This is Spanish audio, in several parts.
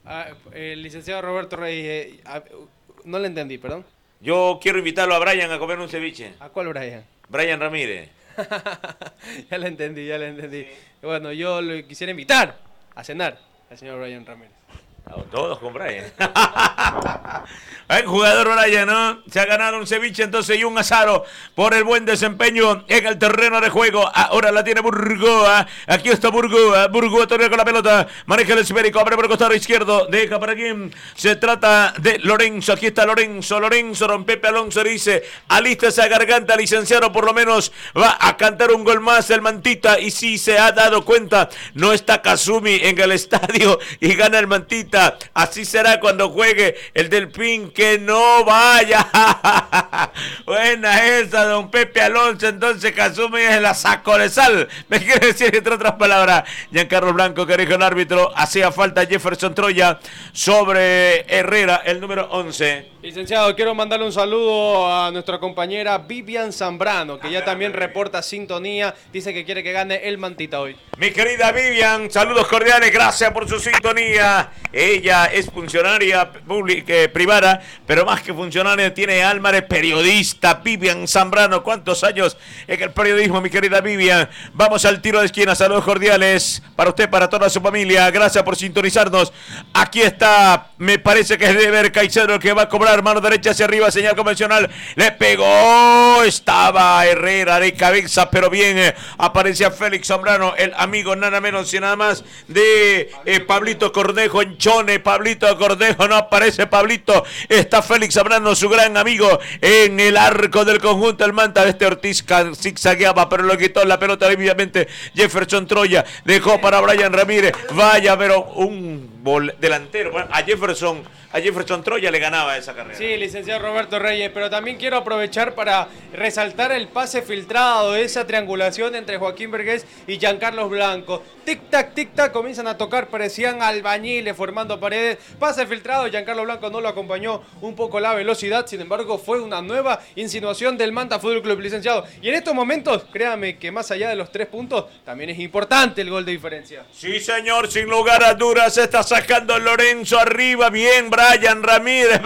El licenciado Roberto Reyes, no le entendí, perdón. Yo quiero invitarlo a Brian a comer un ceviche. ¿A cuál Brian? Brian Ramírez. Ya le entendí. Sí. Bueno, yo lo quisiera invitar a cenar al señor Brian Ramírez. Todos con Brian. El jugador Brian, ¿no? Se ha ganado un ceviche entonces y un asado por el buen desempeño en el terreno de juego. Ahora la tiene Burgoa. Aquí está Burgoa. Burgoa todavía con la pelota. Maneja el esférico. Abre por el costado izquierdo. Deja para quien. Se trata de Lorenzo. Aquí está Lorenzo. Don Pepe Alonso dice: alista esa garganta, licenciado. Por lo menos va a cantar un gol más el Mantita. Y si se ha dado cuenta, no está Kazumi en el estadio y gana el Mantita. Así será cuando juegue el Delfín, que no vaya. Buena esa, don Pepe Alonso. Entonces Kazumi es la saco de sal. Me quiere decir, entre otras palabras, Giancarlo Blanco, que dijo el árbitro, hacía falta Jefferson Troya sobre Herrera, el número 11. Licenciado, quiero mandarle un saludo a nuestra compañera Vivian Zambrano, que ya también reporta sintonía. Dice que quiere que gane el Mantita hoy. Mi querida Vivian, saludos cordiales, gracias por su sintonía. Ella es funcionaria pública, privada, pero más que funcionaria tiene alma de periodista. Vivian Zambrano, ¿cuántos años en el periodismo, mi querida Vivian? Vamos al tiro de esquina, saludos cordiales para usted, para toda su familia. Gracias por sintonizarnos. Aquí está, me parece que es Deber Caicedo el que va a cobrar. Mano derecha hacia arriba, señal convencional. Le pegó, estaba Herrera de cabeza, pero bien, aparecía Félix Zambrano, el amigo nada menos y nada más de Pablito Cornejo en Chone. Pablito Cornejo, no aparece Pablito, está Félix Zambrano, su gran amigo, en el arco del conjunto del Manta. Este Ortiz zigzagueaba, pero lo quitó la pelota obviamente Jefferson Troya, dejó para Brian Ramírez. Vaya, pero un delantero, bueno, a Jefferson Troya le ganaba esa carrera. Sí, licenciado Roberto Reyes, pero también quiero aprovechar para resaltar el pase filtrado de esa triangulación entre Joaquín Vergés y Giancarlo Blanco. Tic-tac, comienzan a tocar, parecían albañiles formando paredes. Pase filtrado, Giancarlo Blanco no lo acompañó un poco la velocidad, sin embargo fue una nueva insinuación del Manta Fútbol Club, licenciado. Y en estos momentos, créame que más allá de los 3 puntos, también es importante el gol de diferencia. Sí, señor, sin lugar a dudas, está sacando Lorenzo arriba, bien, Brian Ramírez,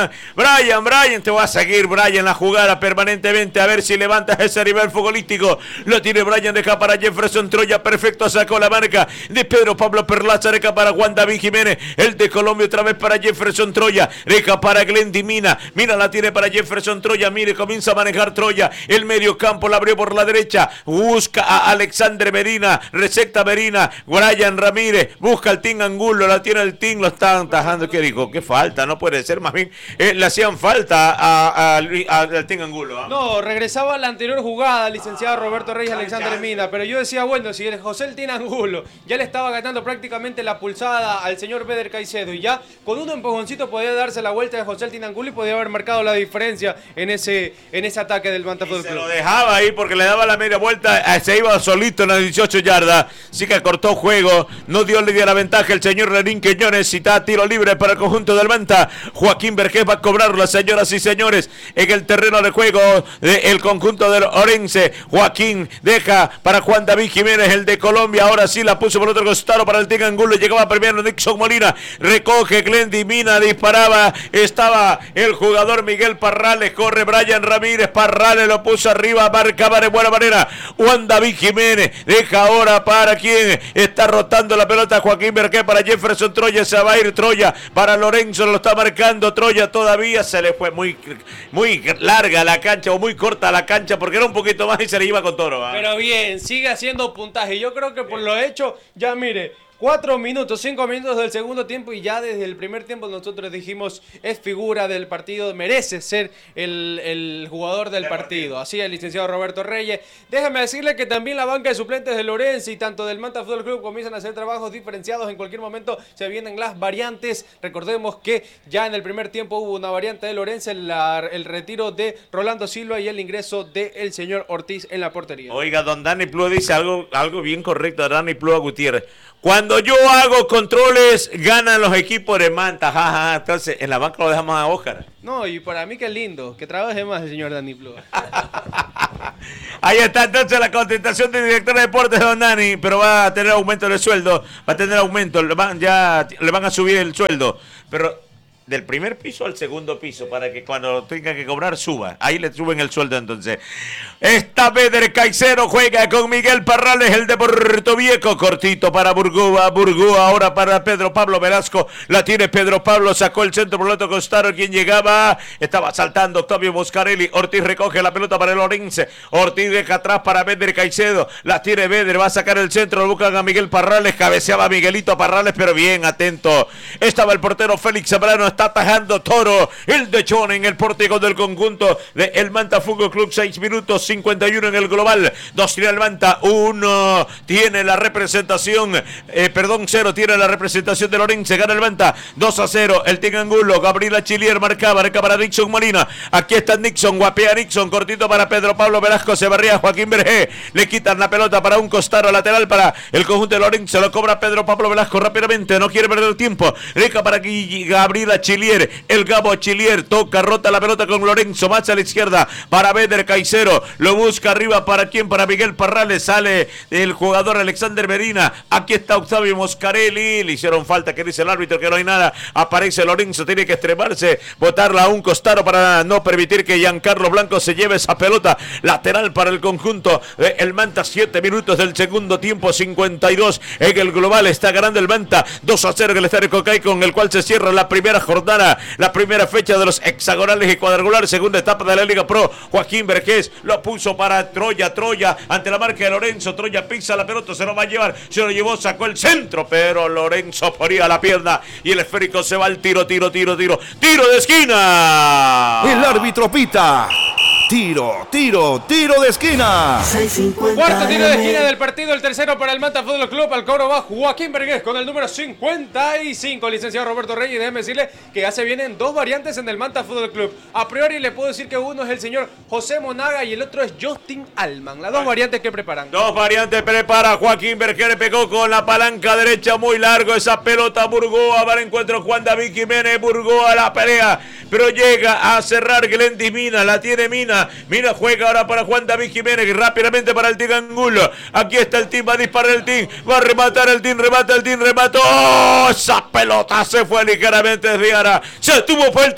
Brian, te va a seguir Brian la jugada permanentemente, a ver si levantas ese nivel futbolístico. Lo tiene Brian, deja para Jefferson Troya, perfecto, sacó la marca de Pedro Pablo Perlaza, deja para Juan David Jiménez, el de Colombia otra vez para Jefferson Troya, deja para Glendy Mina la tiene para Jefferson Troya, mire, comienza a manejar Troya, el medio campo la abrió por la derecha, busca a Alexandre Medina, recepta Medina, Brian Ramírez, busca al Team Angulo, la tiene el Team, lo están tajando, ¿qué dijo? ¿Qué falta? No puede ser, más bien le hacían falta al Team Angulo. No, regresaba a la anterior jugada, licenciado Roberto Reyes, Alexander Mina, pero yo decía, bueno, si el José el Team Angulo ya le estaba ganando prácticamente la pulsada al señor Beder Caicedo y ya con un empujoncito podía darse la vuelta de José el Team Angulo y podía haber marcado la diferencia en ese ataque del Manta Fútbol Club. Se lo dejaba ahí porque le daba la media vuelta, se iba solito en las 18 yardas, sí que cortó juego, no dio la ventaja el señor Lenín Quiñones, y está tiro libre para el conjunto del Manta. Joaquín Vergés va a cobrarlo, señoras y señores, en el terreno de juego del conjunto del Orense. Joaquín deja para Juan David Jiménez, el de Colombia, ahora sí la puso por otro costado para el Team Angulo, llegaba primero Nixon Molina, recoge Glendy Mina, disparaba, estaba el jugador Miguel Parrales, corre Brian Ramírez, Parrales lo puso arriba, marcaba de buena manera Juan David Jiménez, deja ahora para quien está rotando la pelota, Joaquín Vergés para Jefferson Troya, se va a ir Troya para Lorenzo, lo está marcando Troya, todavía se le fue muy larga la cancha o muy corta la cancha porque era un poquito más y se le iba con Toro. Pero bien, sigue haciendo puntaje, yo creo que por lo hecho, ya mire, 4 minutos, 5 minutos del segundo tiempo y ya desde el primer tiempo nosotros dijimos es figura del partido, merece ser el jugador del partido. Así el licenciado Roberto Reyes. Déjame decirle que también la banca de suplentes de Lorenzo y tanto del Manta Fútbol Club comienzan a hacer trabajos diferenciados. En cualquier momento se vienen las variantes. Recordemos que ya en el primer tiempo hubo una variante de Lorenzo, el retiro de Rolando Silva y el ingreso del señor Ortiz en la portería. Oiga, don Dani Plúa dice algo bien correcto, Dani Plúa Gutiérrez. Cuando yo hago controles, ganan los equipos de Manta. Jaja, entonces en la banca lo dejamos a Óscar. No, y para mí que es lindo, que trabaje más el señor Dani Plúa. Ahí está entonces la contestación del director de deportes, don Dani, pero va a tener aumento de sueldo, va a tener aumento, le van a subir el sueldo, pero del primer piso al segundo piso, para que cuando tenga que cobrar suba. Ahí le suben el sueldo entonces. Esta Beder Caicedo juega con Miguel Parrales, el de Puerto Viejo, cortito para Burgoa, ahora para Pedro Pablo Velasco, la tiene Pedro Pablo, sacó el centro por el otro costado, quien llegaba, estaba saltando Octavio Moscarelli, Ortiz recoge la pelota para el Orense, Ortiz deja atrás para Beder Caicedo, la tiene Beder, va a sacar el centro, lo buscan a Miguel Parrales, cabeceaba Miguelito Parrales, pero bien atento, estaba el portero Félix Zambrano, está atajando Toro, el de Chone en el pórtico del conjunto de el Manta Fútbol Club, 6 minutos 51 en el global, 2 tiene el Manta, 1 tiene la representación, 0 tiene la representación de Lorense, gana el Manta, 2-0, el Tingangulo, Gabriela Chilier marca para Nixon Molina, aquí está Nixon, guapea Nixon, cortito para Pedro Pablo Velasco, se barría Joaquín Vergé, le quitan la pelota para un costado lateral para el conjunto de Lorense, lo cobra Pedro Pablo Velasco rápidamente, no quiere perder el tiempo, deja para aquí Gabriela Chilier, el Gabo Chilier, toca, rota la pelota con Lorenzo, más a la izquierda para Beder Caicedo, lo busca arriba para quién, para Miguel Parrales, sale el jugador Alexander Medina, aquí está Octavio Moscarelli, le hicieron falta, que dice el árbitro que no hay nada, aparece Lorenzo, tiene que extremarse, botarla a un costado para no permitir que Giancarlo Blanco se lleve esa pelota, lateral para el conjunto el Manta, 7 minutos del segundo tiempo, 52 en el global, está ganando el Manta, 2-0 en el Estadio Cocay, con el cual se cierra la primera jornada, la primera fecha de los hexagonales y cuadrangulares, segunda etapa de la Liga Pro. Joaquín Vergés lo puso para Troya ante la marca de Lorenzo, Troya pisa la pelota, se lo va a llevar, se lo llevó, sacó el centro, pero Lorenzo ponía la pierna y el esférico se va al tiro de esquina. El árbitro pita. Tiro de esquina. Cuarto tiro de esquina del partido, el tercero para el Manta Fútbol Club. Al cobro va Joaquín Vergés con el número 55. Licenciado Roberto Reyes, déjeme decirle que ya se vienen dos variantes en el Manta Fútbol Club. A priori le puedo decir que uno es el señor José Monaga y el otro es Justin Alman. Las dos variantes que preparan. Dos variantes prepara Joaquín Vergés, le pegó con la palanca derecha muy largo esa pelota. Burgoa va al encuentro, Juan David Jiménez, Burgoa la pelea, pero llega a cerrar Glendis Mina, la tiene Mina juega ahora para Juan David Jiménez, rápidamente para el Tingangulo, aquí está el Team, va a disparar el Team, va a rematar el Team, remató, ¡oh! Esa pelota se fue ligeramente desviada, se tuvo fue el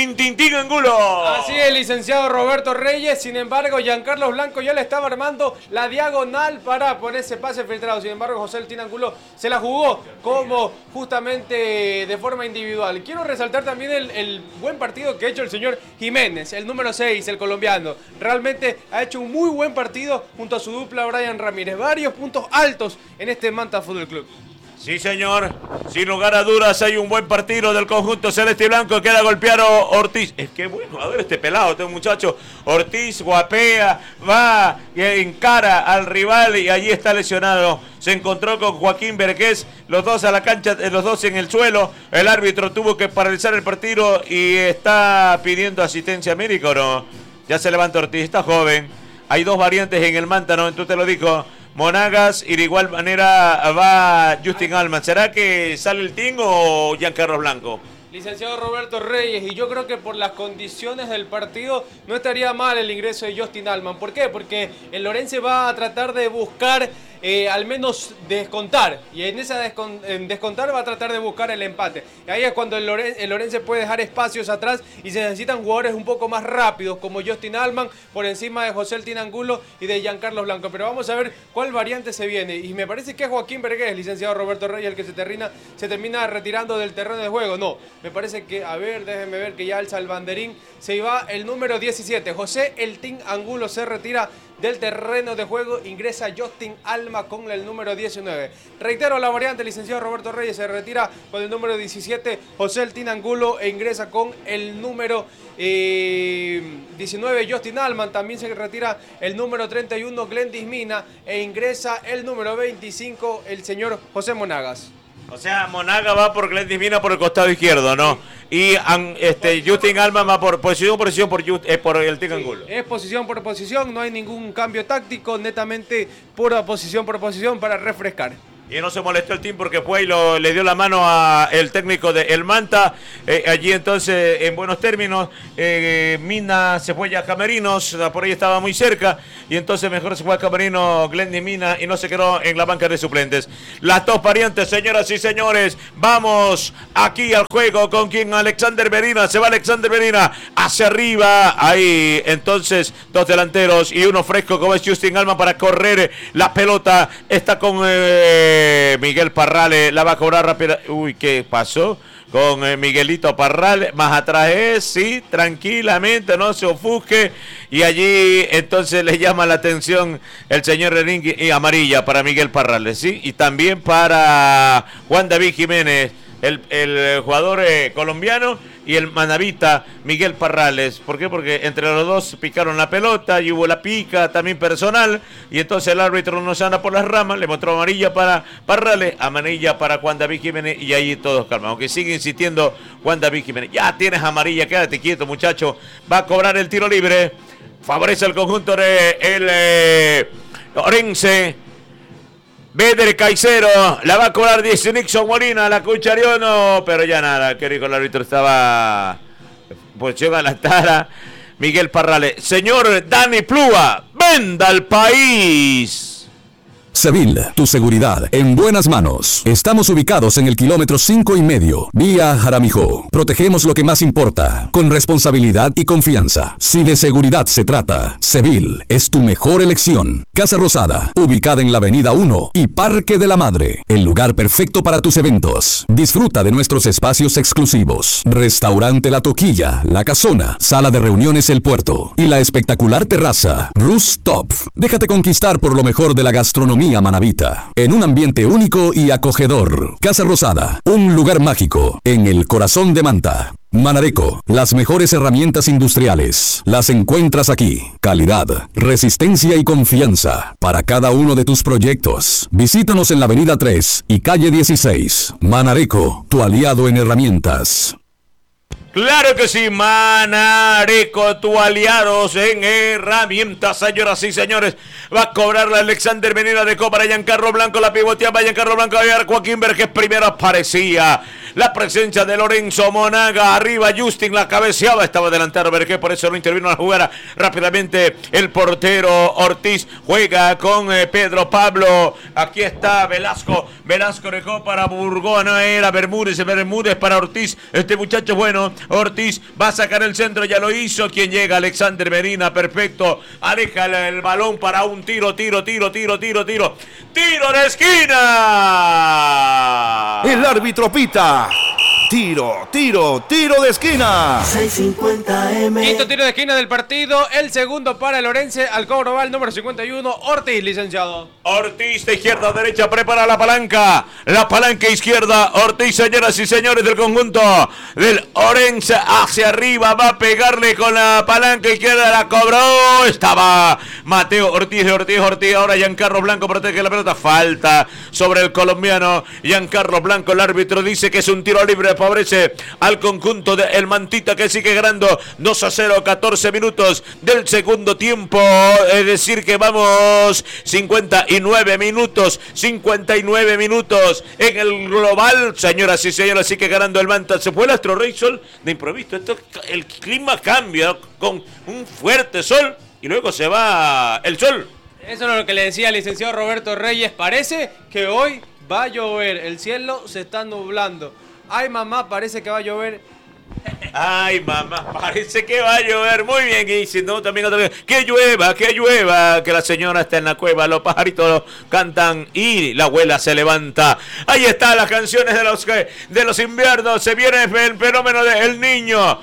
Tingangulo. Así es, licenciado Roberto Reyes, sin embargo Giancarlo Blanco ya le estaba armando la diagonal para poner ese pase filtrado, sin embargo José el Tingangulo se la jugó como justamente de forma individual. Quiero resaltar también el buen partido que ha hecho el señor Jiménez, el número 6, el colombiano. Realmente ha hecho un muy buen partido junto a su dupla Brian Ramírez. Varios puntos altos en este Manta Fútbol Club. Sí, señor. Sin lugar a dudas hay un buen partido del conjunto celeste y blanco. Queda golpeado Ortiz. Es que buen jugador este pelado, este muchacho. Ortiz guapea, va encara al rival y allí está lesionado. Se encontró con Joaquín Vergés, los dos a la cancha, los dos en el suelo. El árbitro tuvo que paralizar el partido y está pidiendo asistencia médica, ¿o no? Ya se levanta Ortiz, está joven. Hay dos variantes en el Manta, ¿no? Tú te lo dijo. Monagas y de igual manera va Justin Alman. ¿Será que sale el team o Giancarlo Blanco? Licenciado Roberto Reyes, y yo creo que por las condiciones del partido no estaría mal el ingreso de Justin Alman. ¿Por qué? Porque el Lorense va a tratar de buscar al menos descontar, y en esa descontar va a tratar de buscar el empate. Y ahí es cuando el Lorense puede dejar espacios atrás y se necesitan jugadores un poco más rápidos como Justin Alman por encima de José el Tinangulo y de Giancarlo Blanco. Pero vamos a ver cuál variante se viene, y me parece que es Joaquín Vergés, licenciado Roberto Reyes, el que se termina retirando del terreno de juego. No, me parece que, a ver, déjenme ver que ya alza el banderín, se va el número 17, José el Tinangulo se retira del terreno de juego, ingresa Justin Alma con el número 19. Reitero la variante, licenciado Roberto Reyes se retira con el número 17, José el Tinangulo, e ingresa con el número 19, Justin Alman. También se retira el número 31, Glendis Mina, e ingresa el número 25, el señor José Monagas. O sea, Monaga va por Glendis Mina por el costado izquierdo, ¿no? Y Justin Alman va por posición por el Tingangulo. Sí, es posición por posición, no hay ningún cambio táctico, netamente pura posición por posición para refrescar. y no se molestó el team porque fue y le dio la mano a el técnico de El Manta. Allí entonces, en buenos términos, Mina se fue ya a Camerinos, por ahí estaba muy cerca, y entonces mejor se fue a Camerino Glendy Mina y no se quedó en la banca de suplentes. Las dos variantes, señoras y señores, vamos aquí al juego con quien Alexander Medina, se va Alexander Medina hacia arriba, ahí entonces dos delanteros y uno fresco como es Justin Alma para correr la pelota, está con Miguel Parrales, la va a cobrar rápida. Uy, ¿qué pasó? Con Miguelito Parrales, más atrás es, sí, tranquilamente, no se ofusque, y allí entonces le llama la atención el señor Reningui, y amarilla para Miguel Parrales, sí, y también para Juan David Jiménez, el jugador colombiano, y el manavita Miguel Parrales. ¿Por qué? Porque entre los dos picaron la pelota y hubo la pica también personal, y entonces el árbitro no se anda por las ramas, le mostró amarilla para Parrales, amarilla para Juan David Jiménez, y ahí todos calman, aunque sigue insistiendo Juan David Jiménez, ya tienes amarilla, quédate quieto muchacho, va a cobrar el tiro libre, favorece el conjunto de el Orense. Beder Caicedo, la va a cobrar 10 Nixon Molina, la cucharió, no, pero ya nada, que dijo el árbitro, estaba posición a la tara. Miguel Parrales, señor Dani Plúa, venda al país. Seville, tu seguridad en buenas manos. Estamos ubicados en el kilómetro 5,5, vía Jaramillo. Protegemos lo que más importa, con responsabilidad y confianza. Si de seguridad se trata, Seville es tu mejor elección. Casa Rosada, ubicada en la Avenida 1 y Parque de la Madre, el lugar perfecto para tus eventos. Disfruta de nuestros espacios exclusivos. Restaurante La Toquilla, La Casona, Sala de Reuniones El Puerto y la espectacular terraza Rooftop. Déjate conquistar por lo mejor de la gastronomía manavita, en un ambiente único y acogedor. Casa Rosada, un lugar mágico en el corazón de Manta. Manareco, las mejores herramientas industriales las encuentras aquí. Calidad, resistencia y confianza para cada uno de tus proyectos. Visítanos en la Avenida 3 y Calle 16. Manareco, tu aliado en herramientas. Claro que sí, Manareco, tu aliados en herramientas, señoras y señores. Va a cobrar la Alexander Medina de Copa para Giancarlo Blanco, la pivoteaba Giancarlo Blanco, a Joaquín Vergés primero aparecía. La presencia de Lorenzo Monaga, arriba Justin la cabeceaba, estaba delantero Vergés, por eso no intervino a la jugada. Rápidamente el portero Ortiz juega con Pedro Pablo, aquí está Velasco dejó para Burgoa, no era Bermúdez para Ortiz, este muchacho bueno. Ortiz va a sacar el centro, ya lo hizo. Quien llega, Alexander Medina, perfecto. Aleja el balón para un tiro de esquina. El árbitro pita. Tiro de esquina. 650M. Quinto tiro de esquina del partido, el segundo para el Orense, al cobro va el número 51, Ortiz, licenciado. Ortiz de izquierda a derecha, prepara la palanca izquierda, Ortiz, señoras y señores del conjunto del Orense, hacia arriba, va a pegarle con la palanca izquierda, la cobró, estaba Mateo Ortiz, ahora Giancarlo Blanco protege la pelota, falta sobre el colombiano Giancarlo Blanco, el árbitro dice que es un tiro libre, favorece al conjunto de El Mantita, que sigue ganando 2-0, 14 minutos del segundo tiempo, es decir que vamos 59 minutos en el global, señoras y señores, sigue ganando el Manta. Se fue el Astro Rey Sol de improviso, el clima cambia con un fuerte sol y luego se va el sol. Eso es lo que le decía el licenciado Roberto Reyes, parece que hoy va a llover, el cielo se está nublando. Ay, mamá, parece que va a llover. Ay, mamá, parece que va a llover. Muy bien, y si no, también otra vez. Que llueva, que la señora está en la cueva, los pajaritos cantan y la abuela se levanta. Ahí están las canciones de los inviernos. Se viene el fenómeno del niño.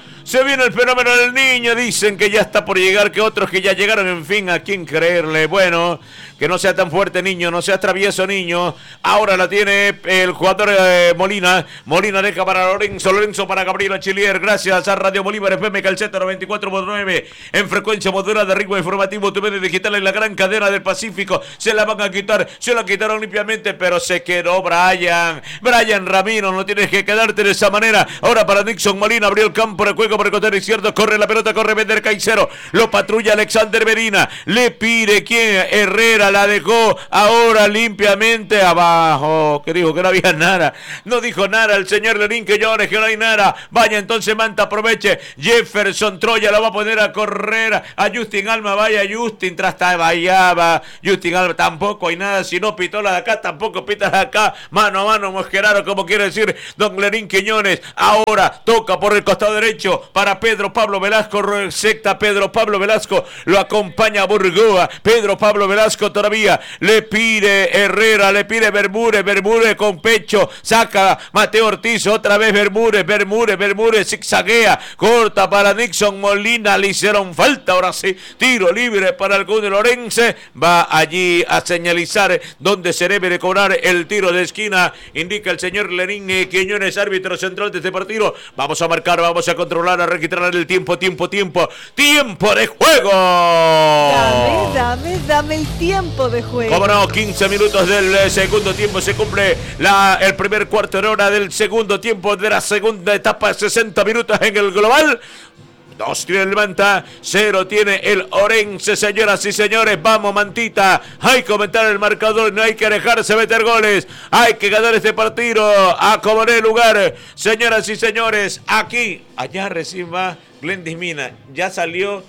Dicen que ya está por llegar, que otros que ya llegaron, en fin, ¿a quién creerle? Bueno, que no sea tan fuerte, niño, no sea travieso, niño. Ahora la tiene el jugador Molina deja para Lorenzo para Gabriel Achillier, gracias a Radio Bolívar FM Calceta 94.9, en frecuencia modulada de ritmo informativo, tu medio digital en la gran cadena del Pacífico. Se la van a quitar, se la quitaron limpiamente, pero se quedó Brian Ramiro, no tienes que quedarte de esa manera. Ahora para Nixon Molina, abrió el campo de juego por el costado izquierdo, corre la pelota, corre Beder Caicedo, lo patrulla Alexander Medina, le pide ¿quién? Herrera, Herrera la dejó ahora limpiamente abajo. Que dijo que no había nada. No dijo nada el señor Lenín Quiñones, que no hay nada. Vaya entonces Manta, aproveche. Jefferson Troya la va a poner a correr a Justin Alma. Vaya Justin, vaya Justin Alma. Tampoco hay nada. Si no pitó la de acá, tampoco pita la de acá. Mano a mano, Mosqueraro, como quiere decir don Lenín Quiñones. Ahora toca por el costado derecho para Pedro Pablo Velasco. Secta Pedro Pablo Velasco. Lo acompaña Burgoa. Pedro Pablo Velasco todavía le pide Herrera, le pide Bermúdez con pecho. Saca Mateo Ortiz. Otra vez Bermúdez. Zigzaguea. Corta para Nixon Molina. Le hicieron falta. Ahora sí. Tiro libre para el Cunde Lorense. Va allí a señalizar donde se debe de cobrar el tiro de esquina. Indica el señor Lenín Quiñones, árbitro central de este partido. Vamos a marcar, vamos a controlar, a registrar el tiempo de juego. Dame el tiempo de juego. Cómo no, 15 minutos del segundo tiempo. Se cumple el primer cuarto de hora del segundo tiempo de la segunda etapa. 60 minutos en el global. 2 tiene el Manta, 0 tiene el Orense, señoras y señores. Vamos, Mantita. Hay que aumentar el marcador, no hay que dejarse meter goles. Hay que ganar este partido. Acomodar el lugar, señoras y señores. Aquí, allá recién va Glendis Mina. Ya salió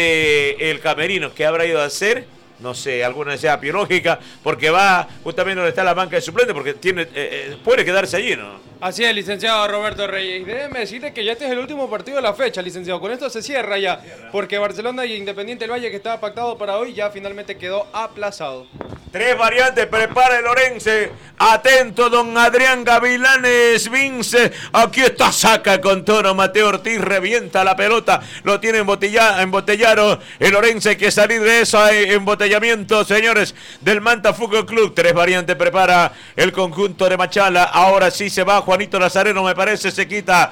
del camerino. ¿Qué habrá ido a hacer? No sé, alguna necesidad biológica, porque va justamente donde está la banca de suplente, porque puede quedarse allí, ¿no? Así es, licenciado Roberto Reyes. Déjeme decirle que ya este es el último partido de la fecha, licenciado. Con esto se cierra ya, porque Barcelona y Independiente del Valle, que estaba pactado para hoy, ya finalmente quedó aplazado. 3 variantes, prepara el Orense. Atento, don Adrián Gavilanes Vince. Aquí está, saca con tono Mateo Ortiz, revienta la pelota. Lo tiene embotellado. El Orense hay que salir de ese embotellamiento, señores, del Manta Fútbol Club. 3 variantes prepara el conjunto de Machala. Ahora sí se va Juanito Nazareno, me parece, se quita.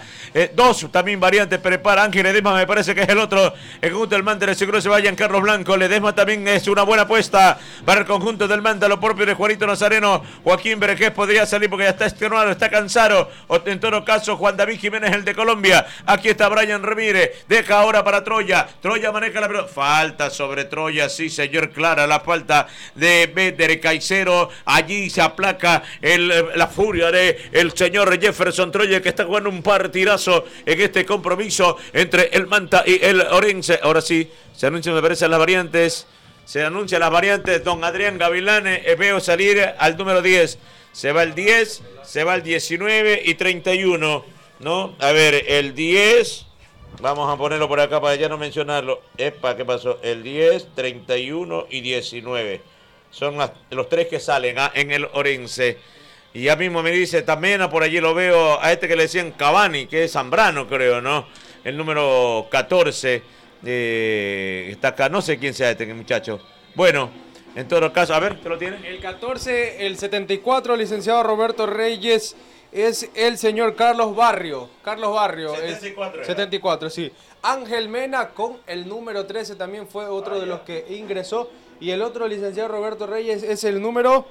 2 también variantes prepara Ángel Ledesma, me parece que es el otro. El conjunto del Manta le seguro se vayan Carlos Blanco. Ledesma también es una buena apuesta para el conjunto del Manta. Lo propio de Juanito Nazareno. Joaquín Berejés podría salir porque ya está extenuado, está cansado. O en todo caso, Juan David Jiménez, el de Colombia. Aquí está Brian Ramírez. Deja ahora para Troya. Troya maneja la pelota. Falta sobre Troya, sí, señor, clara la falta de Beder Caicedo. Allí se aplaca la furia de el señor Jefferson Troya, que está jugando un partidazo en este compromiso entre el Manta y el Orense. Ahora sí, se anuncian, me parece, las variantes. Se anuncian las variantes. Don Adrián Gavilanes, veo salir al número 10. Se va el 10, se va el 19 y 31, ¿no? A ver, el 10, vamos a ponerlo por acá para ya no mencionarlo. Epa, ¿qué pasó? El 10, 31 y 19. Son los 3 que salen en el Orense. Y ya mismo me dice también, por allí lo veo, a este que le decían Cavani, que es Zambrano, creo, ¿no? El número 14. Está acá, no sé quién sea este muchacho. Bueno, en todo caso, a ver, ¿te lo tiene? El 14, el 74, licenciado Roberto Reyes, es el señor Carlos Barrio. 74. 74, sí. Ángel Mena con el número 13 también fue otro de los que ingresó. Y el otro, licenciado Roberto Reyes, es el número...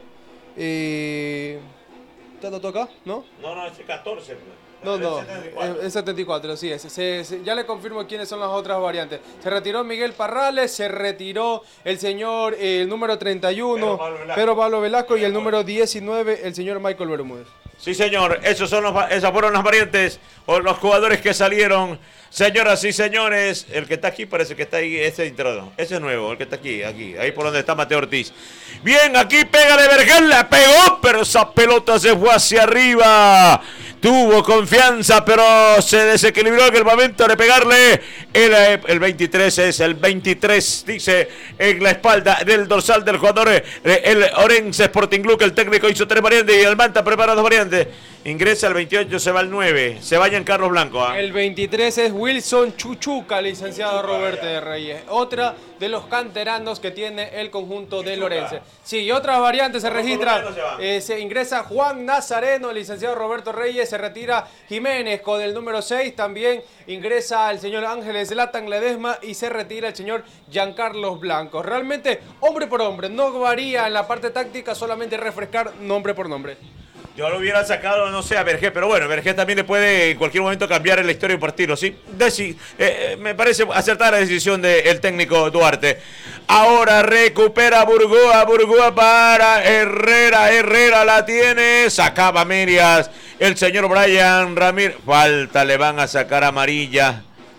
¿Te lo toca? ¿No? No, es el 14. No, es 74, sí. Ya le confirmo quiénes son las otras variantes. Se retiró Miguel Parrales, se retiró el señor, el número 31, Pedro Pablo Velasco, y el número 19, el señor Michael Bermúdez. Sí, señor, esas fueron las variantes o los jugadores que salieron. Señoras y señores, el que está aquí parece que está ahí, ese es nuevo, el que está aquí, ahí por donde está Mateo Ortiz. Bien, aquí pega de Vergel, la pegó, pero esa pelota se fue hacia arriba. Tuvo confianza, pero se desequilibró en el momento de pegarle. El 23 es el 23, dice, en la espalda del dorsal del jugador, el Orense Sporting Club. El técnico hizo 3 variantes y el Manta prepara 2 variantes. Ingresa el 28, se va el 9. Se vayan Carlos Blanco. El 23 es Wilson Chuchuca, licenciado Roberto de Reyes. Otra de los canteranos que tiene el conjunto de Lorense. Sí, y otras variantes se registran. Se ingresa Juan Nazareno, el licenciado Roberto Reyes. Se retira Jiménez con el número 6. También ingresa el señor Ángeles Zlatan Ledesma y se retira el señor Giancarlos Blanco. Realmente, hombre por hombre. No varía en la parte táctica, solamente refrescar nombre por nombre. Yo lo hubiera sacado, no sé, a Vergés, pero bueno, Vergés también le puede en cualquier momento cambiar la historia del partido, ¿sí? Me parece acertada la decisión del técnico Duarte. Ahora recupera Burgoa para Herrera la tiene, sacaba medias el señor Brian Ramírez. Falta, le van a sacar amarilla.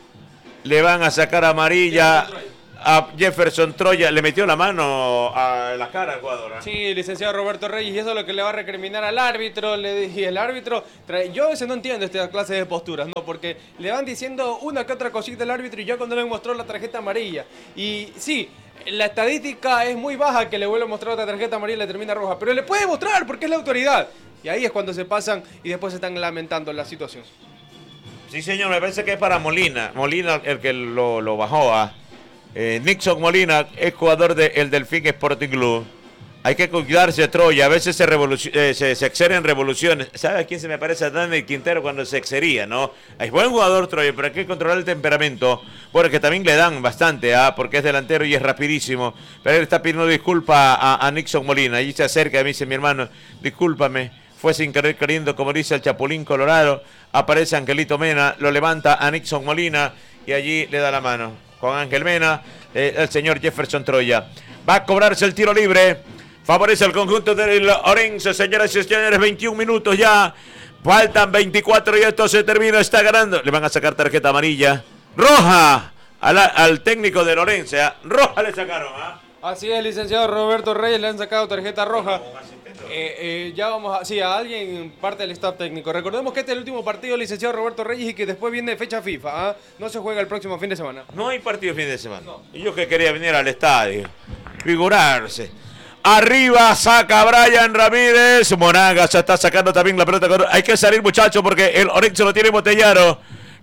A Jefferson Troya, le metió la mano a la cara al jugador. Sí, licenciado Roberto Reyes, y eso es lo que le va a recriminar al árbitro. Y el árbitro, yo a veces no entiendo esta clase de posturas, ¿no? Porque le van diciendo una que otra cosita al árbitro y ya cuando le mostró la tarjeta amarilla. Y sí, la estadística es muy baja que le vuelve a mostrar otra tarjeta amarilla y le termina roja, pero le puede mostrar porque es la autoridad. Y ahí es cuando se pasan y después se están lamentando la situación. Sí, señor, me parece que es para Molina. Molina el que lo bajó a... Nixon Molina es jugador del Delfín Sporting Club. Hay que cuidarse, Troya. A veces se exceden revoluciones. ¿Sabe a quién se me parece? A Daniel Quintero cuando se excedía, ¿no? Es buen jugador, Troya, pero hay que controlar el temperamento. Bueno, que también le dan bastante, porque es delantero y es rapidísimo. Pero él está pidiendo disculpas a Nixon Molina. Allí se acerca y me dice, mi hermano, discúlpame. Fue sin querer queriendo, como dice el Chapulín Colorado. Aparece Angelito Mena, lo levanta a Nixon Molina y allí le da la mano. Con Ángel Mena, el señor Jefferson Troya. Va a cobrarse el tiro libre. Favorece el conjunto del Orense, señoras y señores. 21 minutos ya. Faltan 24 y esto se termina. Está ganando. Le van a sacar tarjeta amarilla. Roja al técnico del Orense. Roja le sacaron. Así es, licenciado Roberto Reyes, le han sacado tarjeta roja. Ya vamos a alguien parte del staff técnico. Recordemos que este es el último partido, licenciado Roberto Reyes, y que después viene fecha FIFA. No se juega el próximo fin de semana. No hay partido fin de semana. No. Y yo que quería venir al estadio, figurarse. Arriba saca Brian Ramírez. Monagas se está sacando también la pelota. Hay que salir, muchachos, porque el Orense lo tiene embotellado.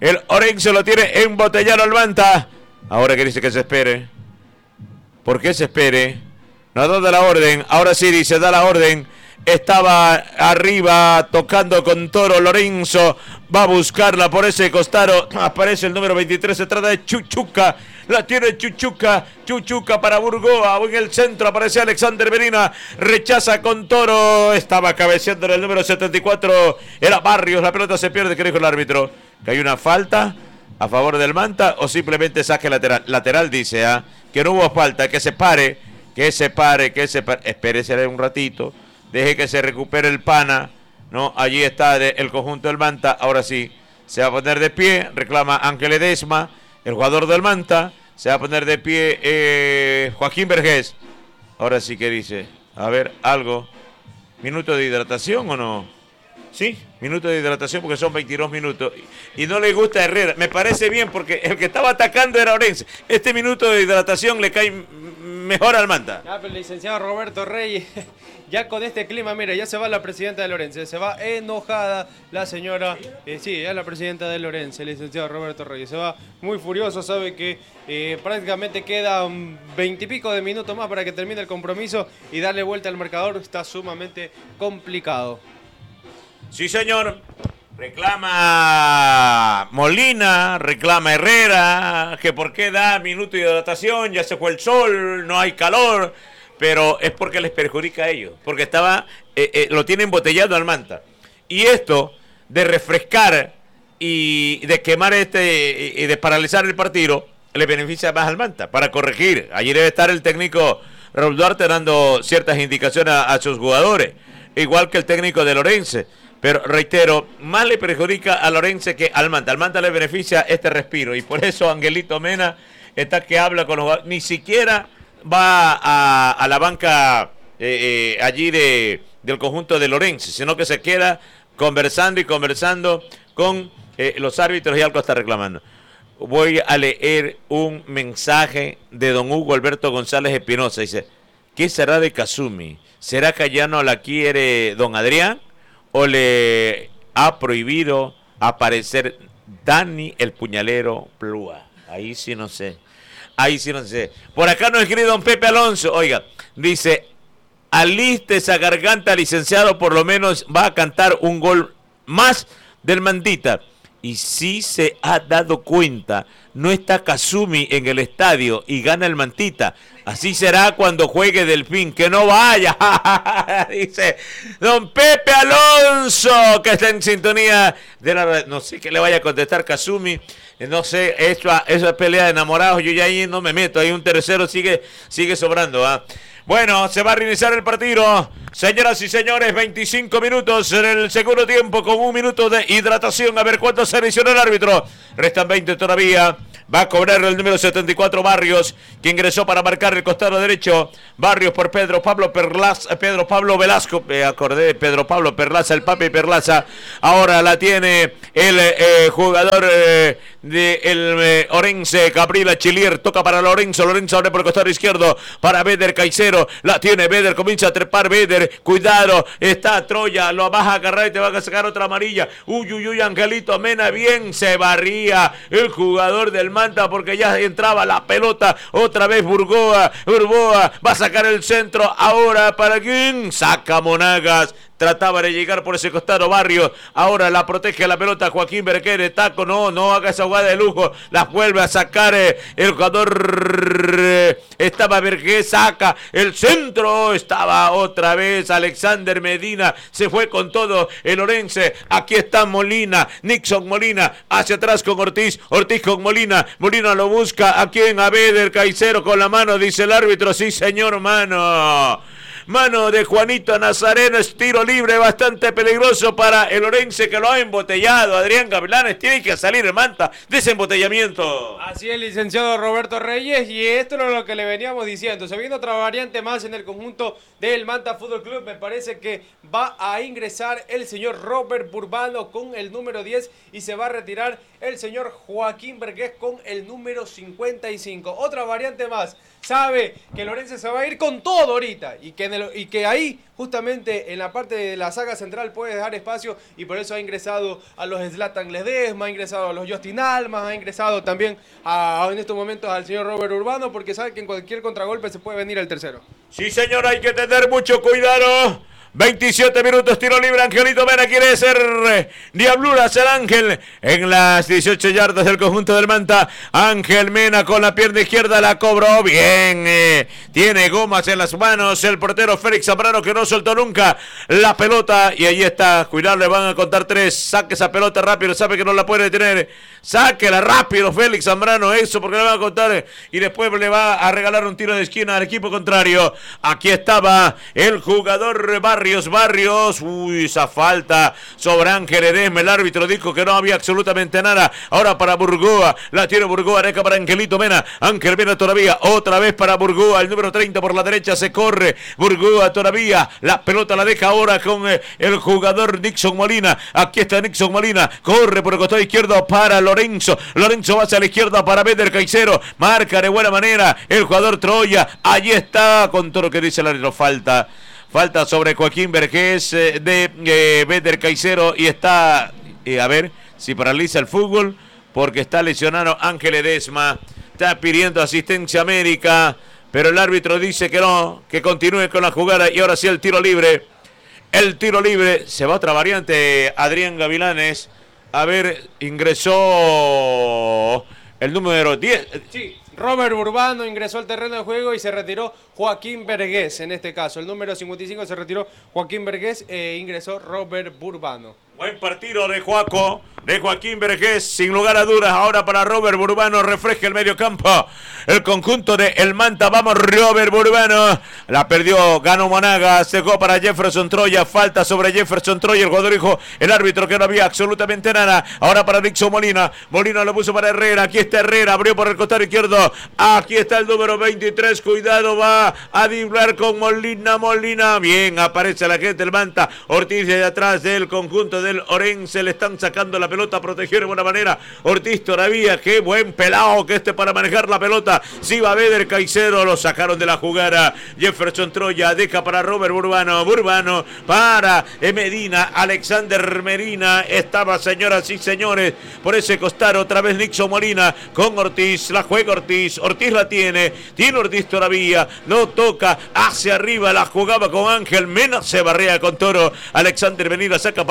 Al Manta. Ahora que dice que se espere. ¿Por qué se espere? No da la orden. Ahora sí dice, da la orden. Estaba arriba tocando con Toro Lorenzo. Va a buscarla por ese costado. Aparece el número 23. Se trata de Chuchuca. La tiene Chuchuca. Chuchuca para Burgoa. En el centro aparece Alexander Medina. Rechaza con Toro. Estaba cabeceando en el número 74. Era Barrios. La pelota se pierde. ¿Qué dijo el árbitro? Que hay una falta a favor del Manta o simplemente saque lateral. Lateral dice, que no hubo falta. Que se pare. Espérese un ratito. Deje que se recupere el pana, ¿no? Allí está el conjunto del Manta. Ahora sí, se va a poner de pie. Reclama Ángel Ledesma, el jugador del Manta. Se va a poner de pie Joaquín Vergés. Ahora sí que dice, a ver, algo. ¿Minuto de hidratación o no? Sí, minuto de hidratación porque son 22 minutos. Y no le gusta a Herrera. Me parece bien porque el que estaba atacando era Orense. Este minuto de hidratación le cae mejor al Manta. Pero el licenciado Roberto Reyes, ya con este clima, mira, ya se va la presidenta de Orense. Se va enojada la señora. Sí, es la presidenta de Orense, el licenciado Roberto Reyes. Se va muy furioso, sabe que prácticamente quedan 20 y pico de minutos más para que termine el compromiso y darle vuelta al marcador está sumamente complicado. Sí, señor. Reclama Molina, reclama Herrera, que por qué da minuto de hidratación, ya se fue el sol, no hay calor, pero es porque les perjudica a ellos, porque lo tiene embotellado al Manta. Y esto de refrescar y de quemar y de paralizar el partido, le beneficia más al Manta, para corregir. Allí debe estar el técnico Raúl Duarte dando ciertas indicaciones a sus jugadores, igual que el técnico de Orense. Pero reitero, más le perjudica a Orense que al Manta. Al Manta le beneficia este respiro. Y por eso Angelito Mena está que habla con los jugadores. Ni siquiera va a la banca allí del conjunto de Orense, sino que se queda conversando con los árbitros y algo está reclamando. Voy a leer un mensaje de don Hugo Alberto González Espinosa. Dice, ¿qué será de Kazumi? ¿Será que ya no la quiere don Adrián? ¿O le ha prohibido aparecer Dani el Puñalero Plúa? Ahí sí no sé. Por acá nos escribe don Pepe Alonso. Oiga, dice, aliste esa garganta, licenciado, por lo menos va a cantar un gol más del Mantita. Y si se ha dado cuenta, no está Kazumi en el estadio y gana el Mantita. Así será cuando juegue Delfín, que no vaya. Dice don Pepe Alonso, que está en sintonía de la... No sé qué le vaya a contestar Kazumi. No sé, esa pelea de enamorados, yo ya ahí no me meto. Ahí un tercero sigue sobrando. Bueno, se va a reiniciar el partido. Señoras y señores, 25 minutos en el segundo tiempo con 1 minuto de hidratación. A ver cuánto se adicionó el árbitro. Restan 20 todavía. Va a cobrar el número 74 Barrios, que ingresó para marcar el costado derecho. Barrios por Pedro Pablo Velasco. Acordé de Pedro Pablo Perlaza, el papi Perlaza. Ahora la tiene el jugador del Orense, Gabriela Chilier. Toca para Lorenzo. Lorenzo abre por el costado izquierdo para Beder Caicedo. La tiene Beder, comienza a trepar Beder. Cuidado, está Troya. Lo vas a agarrar y te va a sacar otra amarilla. Uy, Angelito Mena. Bien se barría el jugador del Manta porque ya entraba la pelota. Otra vez Burboa va a sacar el centro. Ahora para quién saca Monagas. Trataba de llegar por ese costado Barrio. Ahora la protege la pelota Joaquín Berquer de taco. No haga esa jugada de lujo. La vuelve a sacar el jugador. Estaba Berquer. Saca el centro. Estaba otra vez Alexander Medina. Se fue con todo el Orense. Aquí está Molina. Nixon Molina. Hacia atrás con Ortiz. Ortiz con Molina. Molina lo busca. ¿A quién? A Beder Caicedo con la mano. Dice el árbitro. Sí, señor, mano. Mano de Juanito Nazareno, es tiro libre bastante peligroso para el Orense que lo ha embotellado. Adrián Gavilanes tiene que salir en Manta de ese embotellamiento. Así es, licenciado Roberto Reyes, y esto es lo que le veníamos diciendo. Se viene otra variante más en el conjunto del Manta Fútbol Club. Me parece que va a ingresar el señor Robert Burbano con el número 10 y se va a retirar el señor Joaquín Bergués con el número 55. Otra variante más. Sabe que Lorenzo se va a ir con todo ahorita y que ahí justamente en la parte de la saga central puede dejar espacio, y por eso ha ingresado a los Zlatan Ledesma, ha ingresado a los Justin Almas, ha ingresado también en estos momentos al señor Robert Urbano, porque sabe que en cualquier contragolpe se puede venir el tercero. Sí, señor, hay que tener mucho cuidado. 27 minutos, tiro libre, Angelito Mena quiere ser diabluras el Ángel en las 18 yardas del conjunto del Manta. Ángel Mena con la pierna izquierda la cobró bien, tiene gomas en las manos el portero Félix Zambrano, que no soltó nunca la pelota, y ahí está, cuidado, le van a contar 3, saque esa pelota rápido, sabe que no la puede detener, sáquela rápido Félix Zambrano, eso porque le van a contar, y después le va a regalar un tiro de esquina al equipo contrario. Aquí estaba el jugador Barrios, uy, esa falta sobre Ángel Ledesma, el árbitro dijo que no había absolutamente nada. Ahora para Burgoa, la tiene Burgoa, deja para Angelito Mena, Ángel Mena todavía, otra vez para Burgoa, el número 30 por la derecha, se corre, Burgoa todavía, la pelota la deja ahora con el jugador Nixon Molina, aquí está Nixon Molina, corre por el costado izquierdo para Lorenzo va hacia la izquierda para Beder Caicedo, marca de buena manera el jugador Troya, allí está, con todo lo que dice el árbitro, falta sobre Joaquín Vergés de Beder Caicedo, y está, a ver si paraliza el fútbol, porque está lesionado Ángel Ledesma, está pidiendo asistencia médica, pero el árbitro dice que no, que continúe con la jugada, y ahora sí el tiro libre, se va otra variante, Adrián Gavilanes, a ver, ingresó el número 10. Sí. Robert Urbano ingresó al terreno de juego y se retiró Joaquín Vergés, en este caso. El número 55 se retiró Joaquín Vergés e ingresó Robert Burbano. Buen partido de Joaquín Vergés, sin lugar a dudas. Ahora para Robert Burbano, refresca el medio campo. El conjunto de El Manta, vamos Robert Burbano. La perdió, ganó Monagas, dejó para Jefferson Troya, falta sobre Jefferson Troya. El jugador dijo, el árbitro, que no había absolutamente nada. Ahora para Nixon Molina lo puso para Herrera, aquí está Herrera, abrió por el costado izquierdo. Aquí está el número 23, cuidado, va a driblar con Molina. Bien, aparece la gente del Manta. Ortiz de atrás del conjunto del Orense, le están sacando la pelota a proteger de buena manera. Ortiz todavía, qué buen pelado que para manejar la pelota. Si va Beder Caicedo, lo sacaron de la jugada. Jefferson Troya deja para Robert Burbano para Medina, Alexander Medina. Estaba, señoras y señores, por ese costado otra vez Nixon Molina con Ortiz, la juega Ortiz la tiene Ortiz todavía, no toca, hacia arriba, la jugaba con Ángel Mena, se barrea con Toro. Alexander Medina saca para un costado,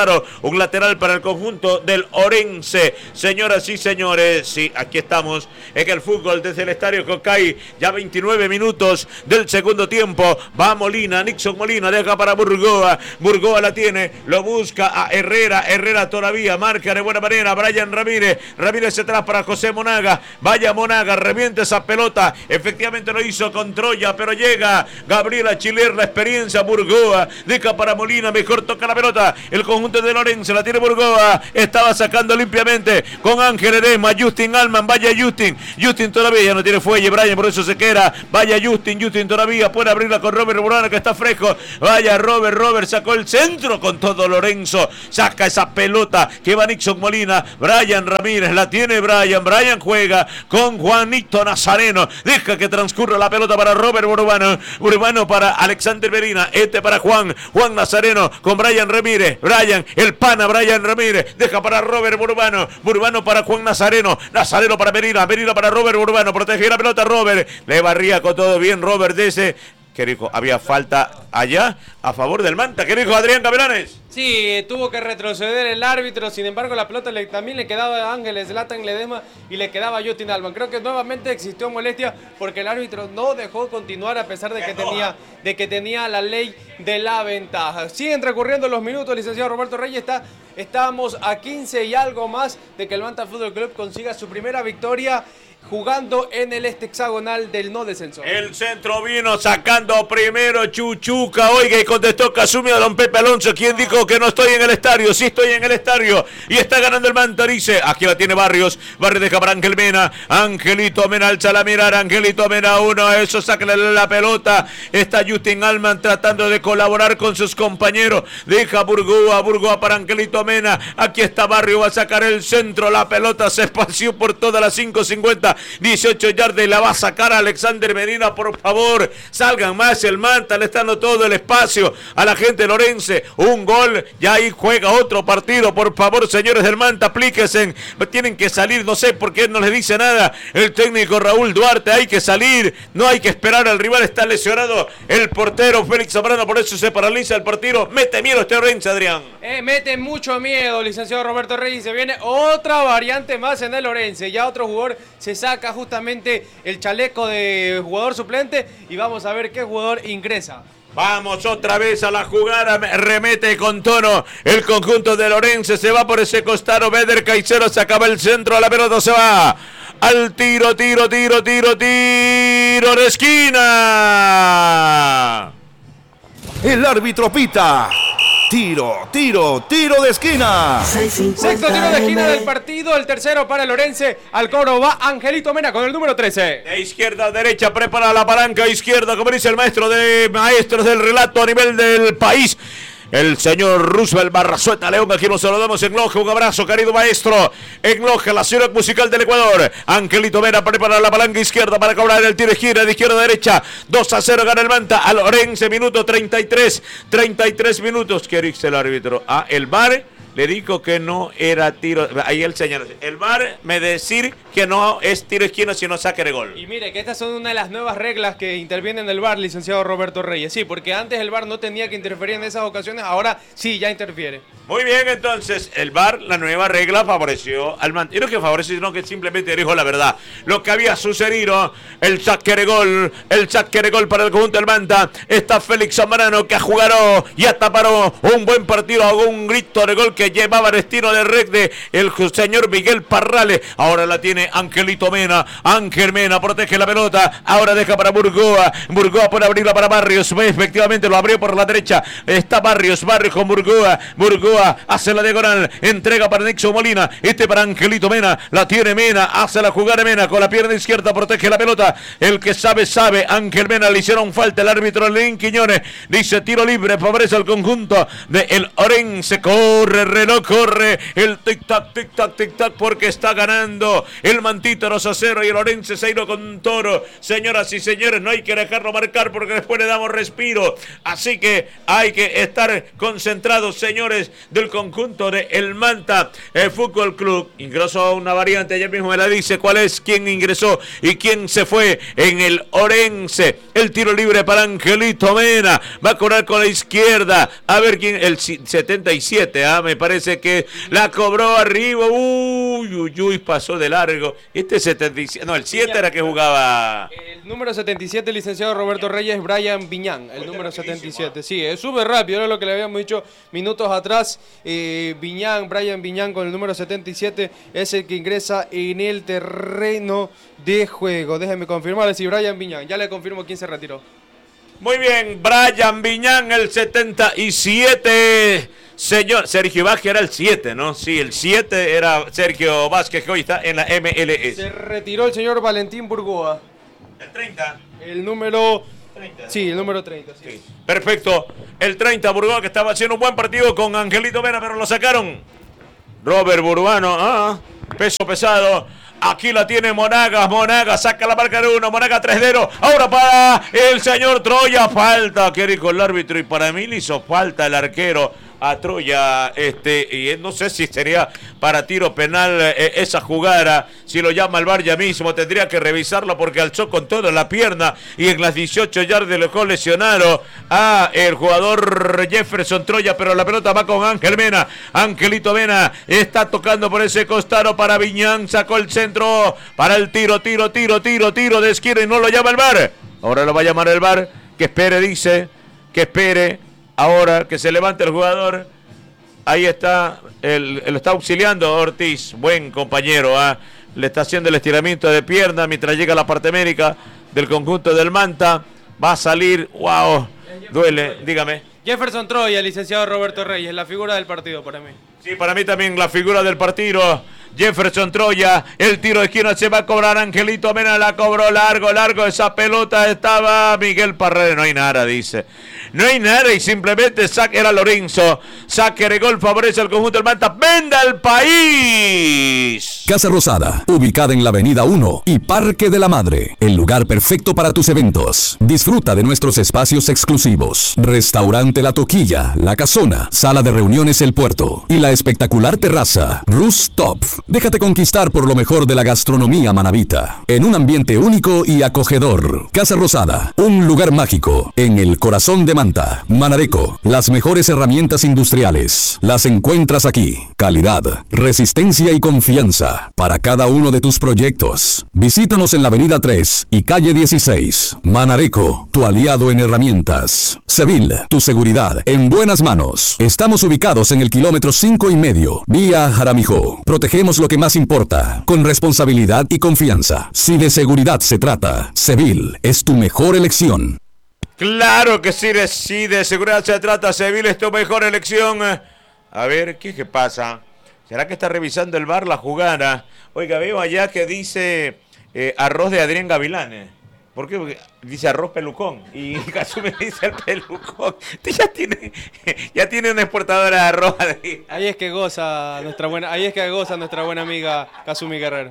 Costaro, un lateral para el conjunto del Orense. Señoras y señores, sí, aquí estamos en el fútbol desde el Estadio Cocay, ya 29 minutos del segundo tiempo. Va Molina, Nixon Molina, deja para Burgoa, Burgoa la tiene, lo busca a Herrera, Herrera todavía, marca de buena manera, Brian Ramírez, Ramírez atrás para José Monaga, vaya Monaga, revienta esa pelota, efectivamente lo hizo con Troya, pero llega Gabriela Chiler, la experiencia, Burgoa, deja para Molina, mejor toca la pelota, el conjunto de Lorenzo, la tiene Burgoa, estaba sacando limpiamente con Ángel Edema, Justin Alman, vaya Justin todavía ya no tiene fuelle, Brian, por eso se queda, vaya Justin todavía, puede abrirla con Robert Burana que está fresco, vaya Robert sacó el centro con todo Lorenzo, saca esa pelota que va Nixon Molina, Brian Ramírez, la tiene Brian juega con Juanito Nazareno, deja que transcurra la pelota para Robert Burbano para Alexander Medina, para Juan Nazareno con Brian Ramírez, el pana Brian Ramírez, deja para Robert Burbano para Juan Nazareno para Medina para Robert Burbano, protege la pelota Robert, le barría con todo bien Robert de ese. ¿Qué dijo? Había falta allá a favor del Manta. ¿Qué dijo Adrián Capelanes? Sí, tuvo que retroceder el árbitro. Sin embargo, la pelota también le quedaba a Ángeles Zlatan Ledesma y le quedaba a Justin Alban. Creo que nuevamente existió molestia porque el árbitro no dejó continuar a pesar de que tenía la ley de la ventaja. Siguen transcurriendo los minutos, licenciado Roberto Reyes. Estamos a 15 y algo más de que el Manta Fútbol Club consiga su primera victoria jugando en el hexagonal del no descenso. El centro vino sacando primero Chuchuca, oiga, y contestó Casumi a don Pepe Alonso, quien dijo que no estoy en el estadio. Sí estoy en el estadio y está ganando el Manta, dice. Aquí la tiene Barrios deja para Ángel Mena, Angelito Mena alza la mirada, Angelito Mena uno, eso, sácale la pelota, está Justin Alman tratando de colaborar con sus compañeros, deja Burgoa para Angelito Mena, aquí está Barrios, va a sacar el centro, la pelota se espació por todas las 5:50, 18 yardas, la va a sacar a Alexander Medina, por favor, salgan más el Manta, le está dando todo el espacio a la gente de Lorense, un gol, ya ahí juega otro partido, por favor, señores del Manta, aplíquense, tienen que salir, no sé por qué no les dice nada el técnico Raúl Duarte, hay que salir, no hay que esperar al rival, está lesionado el portero Félix Zambrano, por eso se paraliza el partido, mete miedo este Orense, Adrián. Mete mucho miedo, licenciado Roberto Reyes, se viene otra variante más en el Orense, ya otro jugador se saca justamente el chaleco de jugador suplente y vamos a ver qué jugador ingresa. Vamos otra vez a la jugada, remete con tono el conjunto de Lorense, se va por ese costado, Beder Caicedo se acaba el centro, la pelota se va al tiro de esquina. El árbitro pita. Tiro de esquina. Sexto tiro de esquina del partido, el tercero para el Orense. Al coro va Angelito Mena con el número 13. De izquierda a derecha, prepara la palanca izquierda, como dice el maestro de maestros del relato a nivel del país, el señor Roosevelt Barrazueta León, aquí nos saludamos en Loja, un abrazo querido maestro, en Loja, la ciudad musical del Ecuador. Angelito Mena prepara la palanca izquierda para cobrar el tiro de esquina, de izquierda a derecha, 2-0 gana el Manta, al Orense, minuto 33 minutos, ¿qué dice el árbitro? El VAR le dijo que no era tiro, ahí el señor, el VAR me decir que no es tiro de esquina sino saque de gol. Y mire que estas son una de las nuevas reglas que intervienen en el VAR, licenciado Roberto Reyes. Sí, porque antes el VAR no tenía que interferir en esas ocasiones, ahora sí ya interfiere. Muy bien, entonces, el VAR, la nueva regla favoreció al Manta. Y no que favoreció, sino que simplemente dijo la verdad. Lo que había sucedido, el saque de gol para el conjunto del Manta. Está Félix Zambrano que jugará y ataparó un buen partido, hago un grito de gol que llevaba destino de red de el señor Miguel Parrales. Ahora la tiene Angelito Mena. Ángel Mena protege la pelota. Ahora deja para Burgoa. Burgoa puede abrirla para Barrios. Efectivamente lo abrió por la derecha. Está Barrios con Burgoa. Burgoa hace la diagonal. Entrega para Nixon Molina. Para Angelito Mena. La tiene Mena. Hace la jugada Mena con la pierna izquierda. Protege la pelota. El que sabe. Ángel Mena le hicieron falta. El árbitro Lenín Quiñones dice tiro libre. Favorece al conjunto de el Orense. Corre, reloj, corre. El tic-tac, porque está ganando el Mantito 2-0 y el Orense se ha ido con Toro. Señoras y señores, no hay que dejarlo marcar porque después le damos respiro. Así que hay que estar concentrados, señores, del conjunto de el Manta Fútbol Club. Ingresó una variante, ella mismo me la dice cuál es, quién ingresó y quién se fue en el Orense. El tiro libre para Angelito Mena. Va a cobrar con la izquierda. A ver quién, el 77, me parece que la cobró arriba. Uy, pasó de largo. Este 77, no, el 7 era que jugaba. El número 77, licenciado Roberto Reyes, Brian Viñán, el número 77. Sí, es súper rápido, era lo que le habíamos dicho minutos atrás. Brian Viñán con el número 77 es el que ingresa en el terreno de juego. Déjenme confirmar si Brian Viñán, ya le confirmo quién se retiró. Muy bien, Brian Viñán, el 77. Señor, Sergio Vázquez era el 7, ¿no? Sí, el 7 era Sergio Vázquez, que hoy está en la MLS. Se retiró el señor Valentín Burgoa. El 30. El número 30. Sí, el número 30. Sí. Sí. Perfecto. El 30, Burgoa, que estaba haciendo un buen partido con Angelito Mena, pero lo sacaron. Robert Burbano, peso pesado. Aquí la tiene Monagas saca la marca de 1, Monagas 3-0, ahora para el señor Troya, falta, que dijo el árbitro, y para mí le hizo falta el arquero a Troya, y no sé si sería para tiro penal esa jugada, si lo llama el VAR ya mismo, tendría que revisarlo porque alzó con toda la pierna, y en las 18 yardas dejó lesionado a el jugador Jefferson Troya, pero la pelota va con Ángel Mena, Angelito Mena, está tocando por ese costado para Viñán, sacó el centro para el tiro de esquina y no lo llama el VAR, ahora lo va a llamar el VAR, que espere, dice, que espere. Ahora que se levante el jugador, ahí está, lo está auxiliando Ortiz, buen compañero, le está haciendo el estiramiento de pierna mientras llega a la parte médica del conjunto del Manta, va a salir, wow, duele, dígame. Jefferson Troya, licenciado Roberto Reyes, la figura del partido para mí. Sí, para mí también la figura del partido, Jefferson Troya, el tiro de esquina se va a cobrar, Angelito Mena la cobró largo, esa pelota estaba Miguel Parrera, no hay nada, dice. No hay nada y simplemente saque era Lorenzo. Saque de gol favorece al conjunto del Manta. ¡Venda al país! Casa Rosada, ubicada en la Avenida 1 y Parque de la Madre. El lugar perfecto para tus eventos. Disfruta de nuestros espacios exclusivos. Restaurante La Toquilla, La Casona, Sala de Reuniones El Puerto y la espectacular terraza Rooftop. Déjate conquistar por lo mejor de la gastronomía manabita. En un ambiente único y acogedor. Casa Rosada, un lugar mágico en el corazón de Manta. Manareco, las mejores herramientas industriales. Las encuentras aquí. Calidad, resistencia y confianza para cada uno de tus proyectos. Visítanos en la Avenida 3 y Calle 16. Manareco, tu aliado en herramientas. Sevil, tu seguridad en buenas manos. Estamos ubicados en el kilómetro 5,5, vía Jaramijó. Protegemos lo que más importa, con responsabilidad y confianza. Si de seguridad se trata, Sevil es tu mejor elección. Claro que sí, de seguridad se trata. Sevilla es tu mejor elección. A ver, ¿qué pasa? ¿Será que está revisando el VAR la jugada? Oiga, veo allá que dice arroz de Adrián Gavilán. ¿Por qué? Porque dice arroz pelucón. Y Kasumi dice el pelucón. Usted ya tiene una exportadora de arroz. Ahí es que goza nuestra buena amiga Kasumi Guerrero.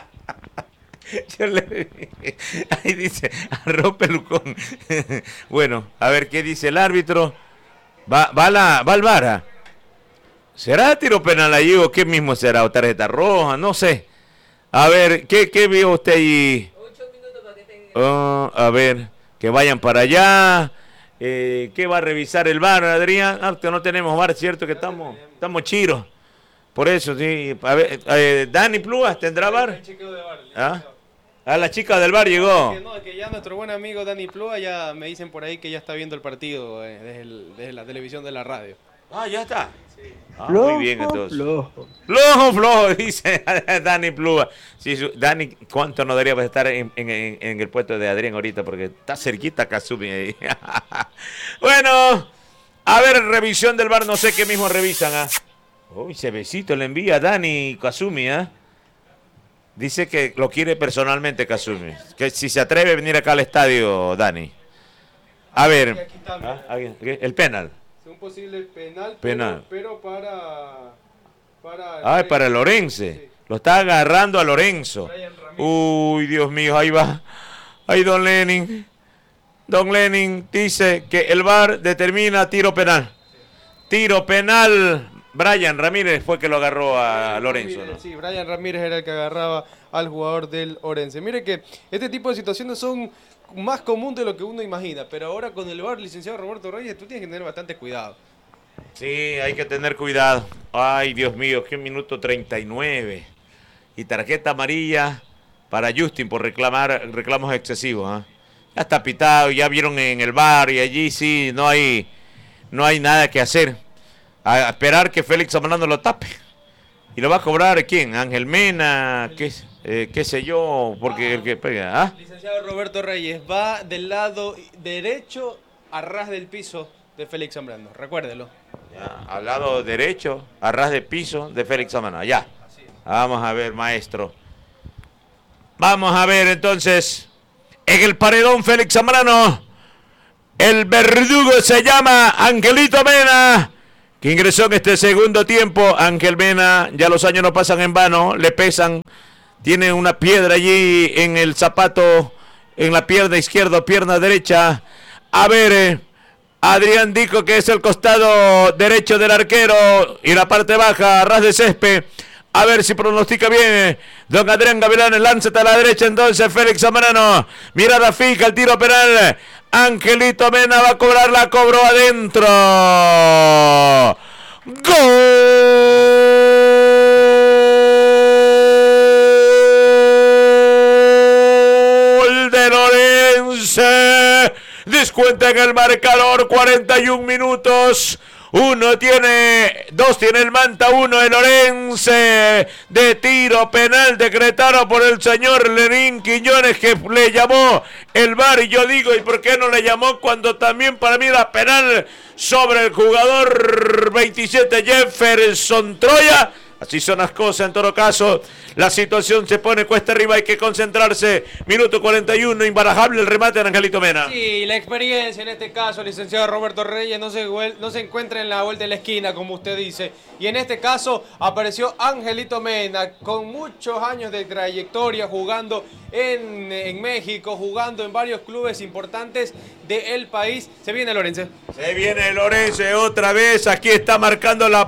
Ahí dice arroz pelucón. Bueno, a ver qué dice el árbitro. Va al VAR. ¿Será tiro penal allí o qué mismo será? ¿O tarjeta roja? No sé. A ver, ¿qué vio usted ahí? 8 minutos para que tenga. A ver, que vayan para allá. ¿Qué va a revisar el VAR, Adrián? Que no tenemos VAR, ¿cierto? Que estamos chiros. Por eso, sí. A ver, Dani Plúas, ¿tendrá VAR? La chica del VAR llegó. Que ya nuestro buen amigo Dani Plúa, ya me dicen por ahí que ya está viendo el partido desde la televisión de la radio. Ya está. Sí. Muy bien, entonces. Flojo, dice Dani Plúa. Sí, Dani, ¿cuánto no debería estar en el puesto de Adrián ahorita? Porque está cerquita Kasumi ahí. Bueno, a ver, revisión del VAR, no sé qué mismo revisan. Uy, ese besito le envía a Dani Kasumi, Dice que lo quiere personalmente Kasumi. Que si se atreve a venir acá al estadio, Dani. A ver. El penal. Es un posible penal. Pero para Lorenzo. Sí. Lo está agarrando a Lorenzo. Uy, Dios mío, ahí va. Ahí Don Lenin. Don Lenin dice que el VAR determina tiro penal. Sí. Tiro penal. Brian Ramírez fue que lo agarró a Lorenzo, ¿no? Sí, Brian Ramírez era el que agarraba al jugador del Orense. Mire que este tipo de situaciones son más comunes de lo que uno imagina, pero ahora con el VAR, licenciado Roberto Reyes, tú tienes que tener bastante cuidado. Sí, hay que tener cuidado. Ay, Dios mío, qué minuto 39. Y tarjeta amarilla para Justin por reclamos excesivos. ¿Ah? Ya está pitado, ya vieron en el bar y allí sí no hay nada que hacer. A esperar que Félix Zambrano lo tape. ¿Y lo va a cobrar quién? Ángel Mena, qué sé yo, porque el que pega. ¿Ah? Licenciado Roberto Reyes va del lado derecho a ras del piso de Félix Zambrano, recuérdelo. Ya, al lado derecho, a ras de piso de Félix Zambrano. Ya. Vamos a ver, maestro. Vamos a ver entonces. En el paredón Félix Zambrano. El verdugo se llama Angelito Mena, que ingresó en este segundo tiempo. Ángel Mena, ya los años no pasan en vano, le pesan. Tiene una piedra allí en el zapato, en la pierna izquierda, pierna derecha. A ver, Adrián Dico, que es el costado derecho del arquero y la parte baja, ras de césped. A ver si pronostica bien don Adrián Gavilán. Lánzate a la derecha entonces Félix Zambrano. Mirada fija, el tiro penal. Angelito Mena va a cobrar, la cobró adentro. ¡Gol de Lorense! Descuenta en el marcador, 41 minutos. Dos tiene el Manta, uno el Lorense. De tiro penal decretado por el señor Lenín Quiñones, que le llamó el VAR. Y yo digo, ¿y por qué no le llamó cuando también para mí era penal sobre el jugador 27 Jefferson Troya? Así son las cosas, en todo caso, la situación se pone cuesta arriba, hay que concentrarse. Minuto 41, imbarajable el remate de Angelito Mena. Sí, la experiencia en este caso, licenciado Roberto Reyes, no se encuentra en la vuelta de la esquina, como usted dice. Y en este caso apareció Angelito Mena, con muchos años de trayectoria, jugando en México, jugando en varios clubes importantes del país. Se viene Lorense. Se viene Lorense otra vez, aquí está marcando la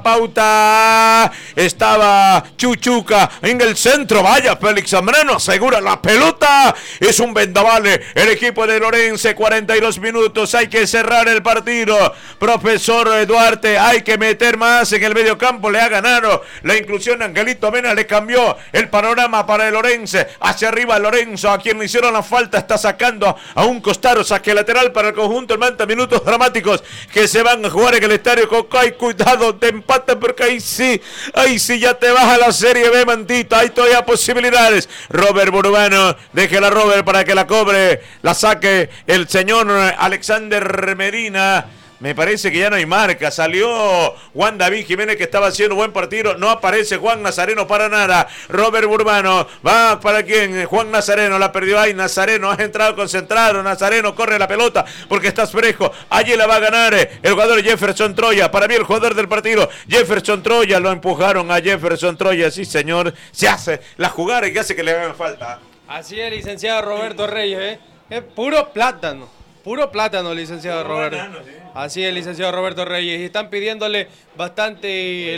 pauta. Estaba Chuchuca en el centro, vaya, Félix Zambrano asegura la pelota. Es un vendaval el equipo de Lorense, 42 minutos, hay que cerrar el partido. Profesor Duarte, hay que meter más en el medio campo, le ha ganado la inclusión. Angelito Mena le cambió el panorama para el Lorense. Hacia arriba Lorenzo, a quien le hicieron la falta, está sacando a un costado, saque lateral para el conjunto el Manta. Minutos dramáticos que se van a jugar en el estadio Cocay. Cuidado, de empate, porque ahí sí ya te baja la Serie B, Mantita. Hay todavía posibilidades. Robert Burbano, déjela Robert para que la cobre, la saque el señor Alexander Medina. Me parece que ya no hay marca. Salió Juan David Jiménez, que estaba haciendo buen partido. No aparece Juan Nazareno para nada. Robert Burbano va para quién. Juan Nazareno la perdió ahí. Nazareno ha entrado concentrado. Nazareno corre la pelota porque está fresco. Allí la va a ganar el jugador Jefferson Troya. Para mí el jugador del partido, Jefferson Troya. Lo empujaron a Jefferson Troya. Sí, señor. Se hace la jugada y que hace que le hagan falta. Así es, licenciado Roberto Reyes. Es puro plátano. Puro plátano, licenciado Roberto. Banano, sí. Así es, licenciado Roberto Reyes. Y están pidiéndole bastante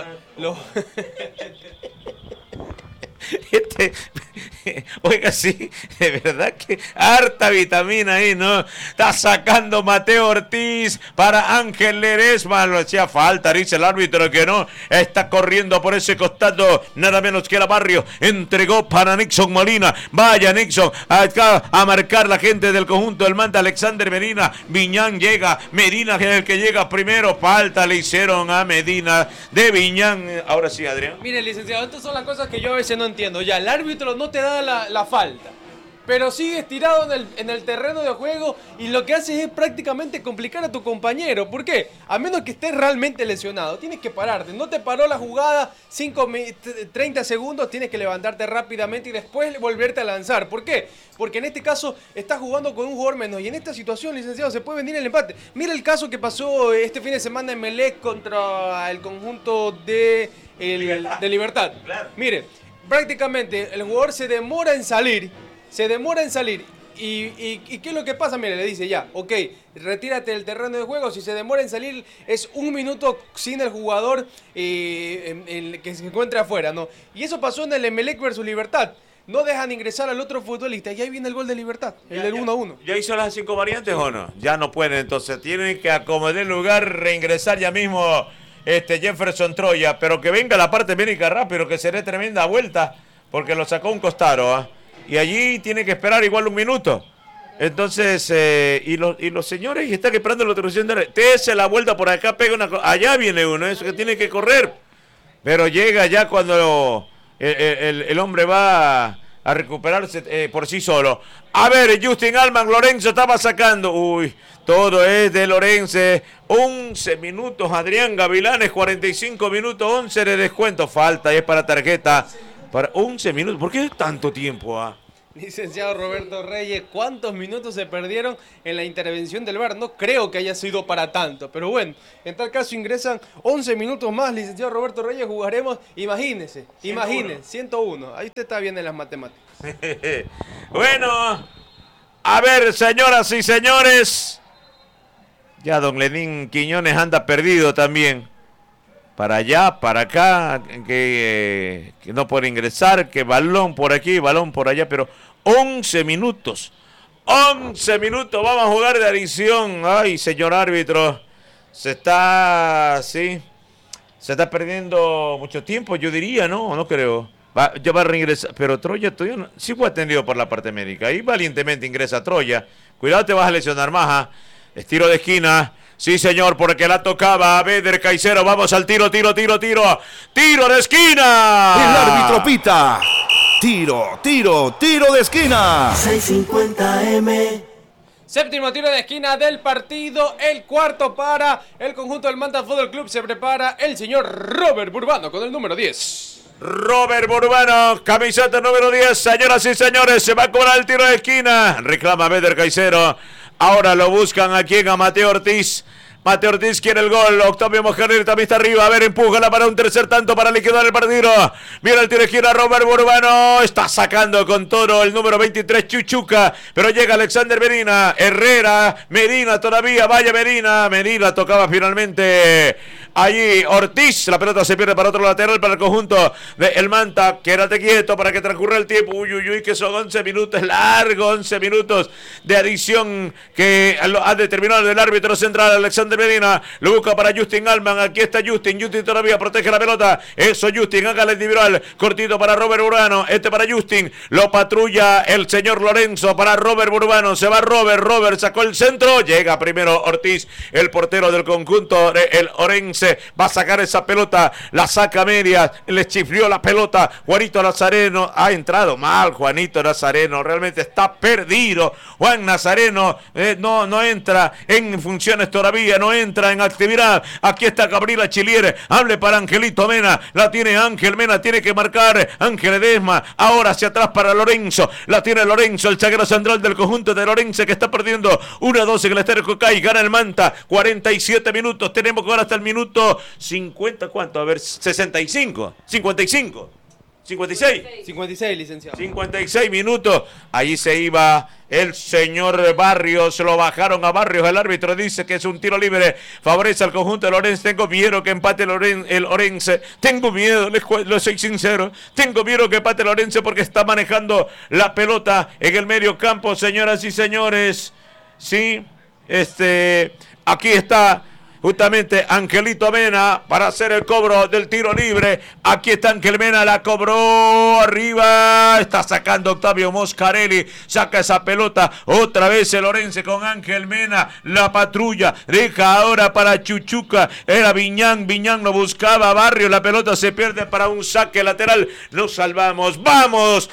Oiga, sí, de verdad que harta vitamina ahí, ¿no? Está sacando Mateo Ortiz para Ángel Ledesma. Lo hacía falta, dice el árbitro que no. Está corriendo por ese costado, nada menos que la Barrio. Entregó para Nixon Molina. Vaya Nixon, acá a marcar la gente del conjunto del Manta. Alexander Medina. Viñán llega. Medina es el que llega primero. Falta le hicieron a Medina de Viñán. Ahora sí, Adrián. Mire, licenciado, estas son las cosas que yo a veces no entiendo. Ya, el árbitro no te da la falta, pero sigues tirado en el terreno de juego y lo que haces es prácticamente complicar a tu compañero. ¿Por qué? A menos que estés realmente lesionado, tienes que pararte. No te paró la jugada 30 segundos, tienes que levantarte rápidamente y después volverte a lanzar. ¿Por qué? Porque en este caso estás jugando con un jugador menos y en esta situación, licenciado, se puede venir el empate. Mira el caso que pasó este fin de semana en Melec contra el conjunto de Libertad. Claro. Mire, prácticamente el jugador se demora en salir. ¿Y qué es lo que pasa? Mire, le dice ya, ok, retírate del terreno de juego. Si se demora en salir, es 1 minuto sin el jugador que se encuentre afuera, ¿no? Y eso pasó en el Emelec versus Libertad. no dejan ingresar al otro futbolista y ahí viene el gol de Libertad, el del 1-1. ¿Ya hizo las 5 variantes o no? Ya no pueden, entonces tienen que acomodar el lugar, reingresar ya mismo Jefferson Troya, pero que venga la parte médica rápido, que será tremenda vuelta, porque lo sacó un costaro, ¿eh? Y allí tiene que esperar igual un minuto. Entonces, y los señores están esperando la autorización de... Tese la vuelta por acá, pega una... Allá viene uno, eso que tiene que correr. Pero llega ya cuando el hombre va a recuperarse por sí solo. A ver, Justin Allman, Lorenzo estaba sacando. Uy, todo es de Lorenzo. 11 minutos, Adrián Gavilanes, 45 minutos, 11 de descuento. Falta y es para tarjeta. Para 11 minutos, ¿por qué tanto tiempo? Licenciado Roberto Reyes, ¿cuántos minutos se perdieron en la intervención del VAR? No creo que haya sido para tanto, pero bueno, en tal caso ingresan 11 minutos más, licenciado Roberto Reyes, jugaremos, imagínese, 101, ahí usted está bien en las matemáticas. Bueno, a ver, señoras y señores, ya don Lenín Quiñones anda perdido también. Para allá, para acá, que no puede ingresar, que balón por aquí, balón por allá, pero 11 minutos. 11 minutos, vamos a jugar de adición. Ay, señor árbitro, se está perdiendo mucho tiempo, yo diría, no creo. Ya va a reingresar, pero Troya todavía no, sí fue atendido por la parte médica. Ahí valientemente ingresa Troya. Cuidado, te vas a lesionar más. Es tiro de esquina. Sí, señor, porque la tocaba Beder Caicedo. Vamos al tiro. ¡Tiro de esquina! El árbitro pita. Tiro de esquina. 650M. Séptimo tiro de esquina del partido, el cuarto para el conjunto del Manta Fútbol Club. Se prepara el señor Robert Burbano con el número 10. Robert Burbano, camiseta número 10, señoras y señores, se va a cobrar el tiro de esquina. Reclama Beder Caicedo. Ahora lo buscan aquí a Mateo Ortiz. Mateo Ortiz quiere el gol. Octavio Mojarrir también está arriba. A ver, empújala para un tercer tanto para liquidar el partido. Mira el tiro de esquina, Robert Burbano. Está sacando con todo el número 23, Chuchuca. Pero llega Alexander Medina. Herrera, Medina todavía. Vaya Medina. Medina tocaba finalmente allí Ortiz. La pelota se pierde para otro lateral para el conjunto de el Manta. Quédate quieto para que transcurra el tiempo. Uy, que son 11 minutos largo. 11 minutos de adición que ha determinado el árbitro central, Alexander Medina. Lo busca para Justin Allman. Aquí está Justin todavía protege la pelota. Eso, Justin, hágale individual. Cortito para Robert Burbano. Para Justin. Lo patrulla el señor Lorenzo para Robert Burbano. Se va Robert sacó el centro. Llega primero Ortiz, el portero del conjunto el Orense. Va a sacar esa pelota. La saca media. Le chiflió la pelota. Juanito Nazareno. Ha entrado mal Juanito Nazareno. Realmente está perdido. Juan Nazareno no entra en funciones todavía. No entra en actividad. Aquí está Gabriela Chilier. Hable para Angelito Mena. La tiene Ángel Mena. Tiene que marcar Ángel Edesma. Ahora hacia atrás para Lorenzo. La tiene Lorenzo. El zaguero central del conjunto de Lorenzo que está perdiendo 1-2 en el Estadio Cocay. Gana el Manta. 47 minutos. Tenemos que jugar hasta el minuto 50. ¿Cuánto? A ver, 65. 55. 56, licenciado. 56 minutos. Ahí se iba el señor Barrios. Lo bajaron a Barrios. El árbitro dice que es un tiro libre. Favorece al conjunto de Lorenzo. Tengo miedo que empate el Orense. Tengo miedo, les soy sincero. Tengo miedo que empate el Orense porque está manejando la pelota en el medio campo, señoras y señores. Sí, aquí está justamente Angelito Mena para hacer el cobro del tiro libre. Aquí está Ángel Mena, la cobró arriba. Está sacando Octavio Moscarelli. Saca esa pelota. Otra vez el Orense con Ángel Mena. La patrulla. Deja ahora para Chuchuca. Era Viñán. Viñán lo buscaba. Barrio. La pelota se pierde para un saque lateral. Nos salvamos. Vamos.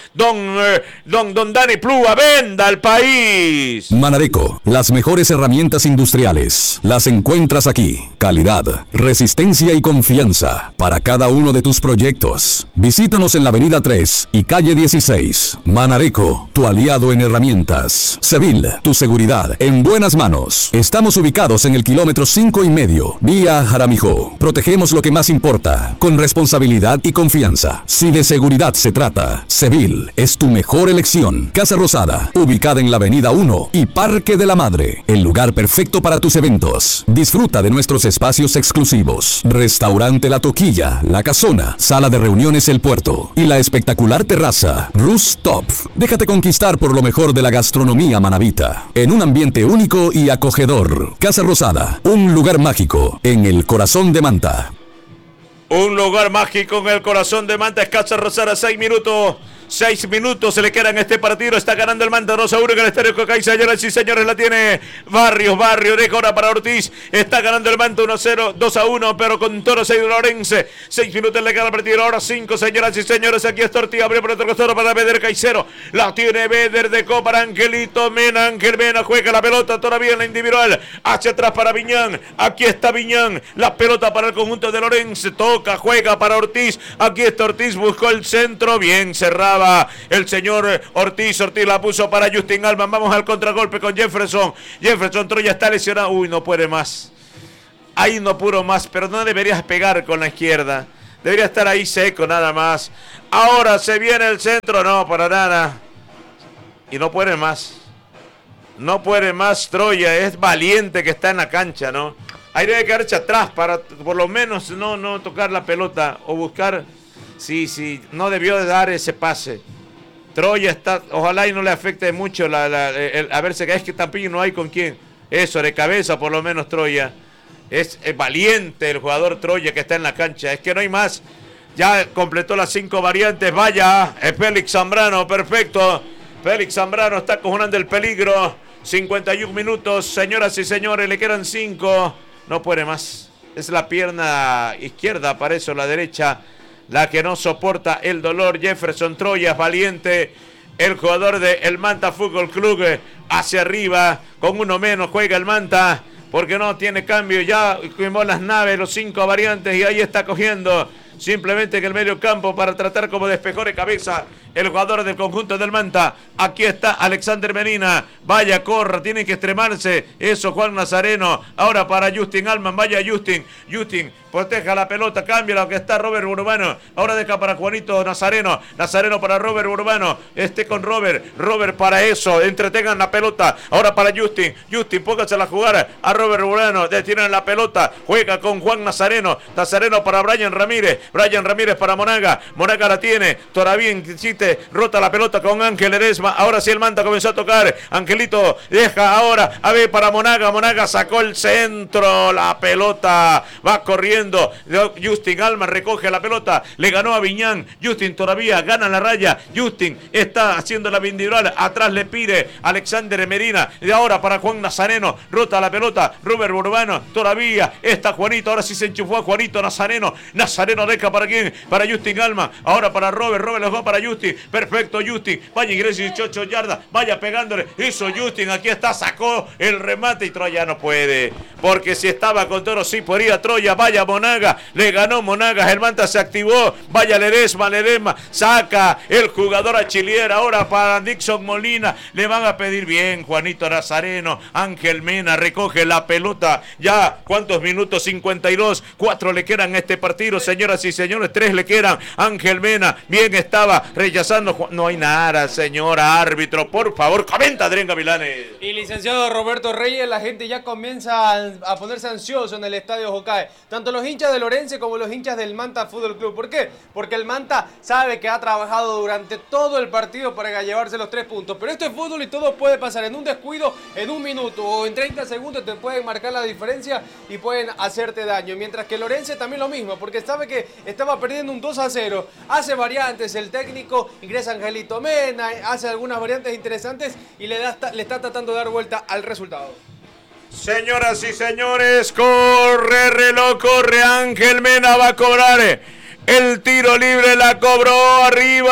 Don Dani Plúa. Venda al país. Manareco. Las mejores herramientas industriales. Las encuentras aquí. Calidad, resistencia y confianza para cada uno de tus proyectos. Visítanos en la avenida 3 y calle 16. Manareco, tu aliado en herramientas. Sevil, tu seguridad en buenas manos. Estamos ubicados en el kilómetro 5,5, vía Jaramijó. Protegemos lo que más importa, con responsabilidad y confianza. Si de seguridad se trata, Sevil es tu mejor elección. Casa Rosada, ubicada en la avenida 1 y Parque de la Madre. El lugar perfecto para tus eventos. Disfruta de nuestros espacios exclusivos. Restaurante La Toquilla, La Casona, Sala de Reuniones El Puerto y la espectacular terraza Rooftop. Déjate conquistar por lo mejor de la gastronomía manabita, en un ambiente único y acogedor. Casa Rosada, un lugar mágico en el corazón de Manta. Un lugar mágico en el corazón de Manta. Es Casa Rosada, 6 minutos. 6 minutos se le quedan este partido. Está ganando el Manta 2-1 en el Estadio Cocay. Señoras y señores, la tiene Barrio deja ahora para Ortiz. Está ganando el Manta 1-0, 2-1, pero con Toro Seido Lorense. 6 minutos le queda el partido. Ahora 5, señoras y señores. Aquí está Ortiz. Abre por otro costado para Beder Caicedo. La tiene Beder de para Angelito Mena. Ángel Mena juega la pelota todavía en la individual. Hacia atrás para Viñán. Aquí está Viñán. La pelota para el conjunto de Lorense. Toca, juega para Ortiz. Aquí está Ortiz. Buscó el centro. Bien cerraba el señor Ortiz. Ortiz la puso para Justin Alman. Vamos al contragolpe con Jefferson. Jefferson Troya está lesionado. Uy, no puede más. Ahí no pudo más, pero no deberías pegar con la izquierda. Debería estar ahí seco nada más. Ahora se viene el centro. No, para nada. Y no puede más. No puede más Troya. Es valiente que está en la cancha, ¿no? Ahí debe quedarse atrás para por lo menos no tocar la pelota o buscar. Sí, no debió de dar ese pase. Troya está, ojalá y no le afecte mucho a verse que es que Tampico no hay con quién. Eso, de cabeza por lo menos Troya. Es valiente el jugador Troya que está en la cancha. Es que no hay más. Ya completó las 5 variantes. Vaya, es Félix Zambrano, perfecto. Félix Zambrano está cojonando el peligro. 51 minutos, señoras y señores, le quedan 5. No puede más. Es la pierna izquierda, para eso la derecha. La que no soporta el dolor. Jefferson Troya, valiente. El jugador de el Manta Fútbol Club hacia arriba. Con uno menos juega el Manta. Porque no tiene cambio. Ya quemó las naves, los 5 variantes. Y ahí está cogiendo. Simplemente en el medio campo para tratar como despejó de cabeza el jugador del conjunto del Manta. Aquí está Alexander Medina. Vaya, corra, tiene que extremarse. Eso, Juan Nazareno. Ahora para Justin Alman. Vaya, Justin. Proteja la pelota, cambia lo que está Robert Urbano. Ahora deja para Juanito Nazareno. Nazareno para Robert Urbano. Con Robert. Robert para eso. Entretengan la pelota. Ahora para Justin. Póngase a jugar a Robert Urbano. Detienen la pelota. Juega con Juan Nazareno. Nazareno para Brian Ramírez. Brian Ramírez para Monaga. Monaga la tiene. Todavía insiste. Rota la pelota con Ángel Ledesma. Ahora sí el Manta comenzó a tocar. Angelito deja ahora. A ver para Monaga. Monaga sacó el centro. La pelota va corriendo. Justin Alman recoge la pelota. Le ganó a Viñán. Justin todavía gana la raya. Justin está haciendo la individual. Atrás le pide Alexander Medina. Y ahora para Juan Nazareno. Rota la pelota. Robert Urbano. Todavía está Juanito. Ahora sí se enchufó a Juanito Nazareno. Nazareno deja para quién. Para Justin Alman. Ahora para Robert. Robert lo va para Justin. Perfecto Justin. Vaya ingreso 18 yardas. Vaya pegándole. Hizo Justin. Aquí está. Sacó el remate. Y Troya no puede. Porque si estaba con Toro sí podría Troya. Vaya Monaga. Le ganó Monaga. El Manta se activó. Vaya Ledesma. Saca el jugador a Chilier. Ahora para Dixon Molina. Le van a pedir bien. Juanito Nazareno. Ángel Mena recoge la pelota. Ya. ¿Cuántos minutos? 52. 4 le quedan a este partido. Señoras y señores. 3 le quedan. Ángel Mena. Bien estaba rechazando. No hay nada, señora árbitro. Por favor, comenta Adrián Gavilanes. Y licenciado Roberto Reyes, la gente ya comienza a ponerse ansioso en el estadio Jocae. Tanto los hinchas de Lorense como los hinchas del Manta Fútbol Club. ¿Por qué? Porque el Manta sabe que ha trabajado durante todo el partido para llevarse los 3 puntos. Pero esto es fútbol y todo puede pasar. En un descuido, en un minuto o en 30 segundos te pueden marcar la diferencia y pueden hacerte daño. Mientras que Lorense también lo mismo, porque sabe que estaba perdiendo un 2-0. Hace variantes el técnico, ingresa Angelito Mena, hace algunas variantes interesantes y le está tratando de dar vuelta al resultado. Señoras y señores, corre reloj, corre Ángel Mena, va a cobrar el tiro libre, la cobró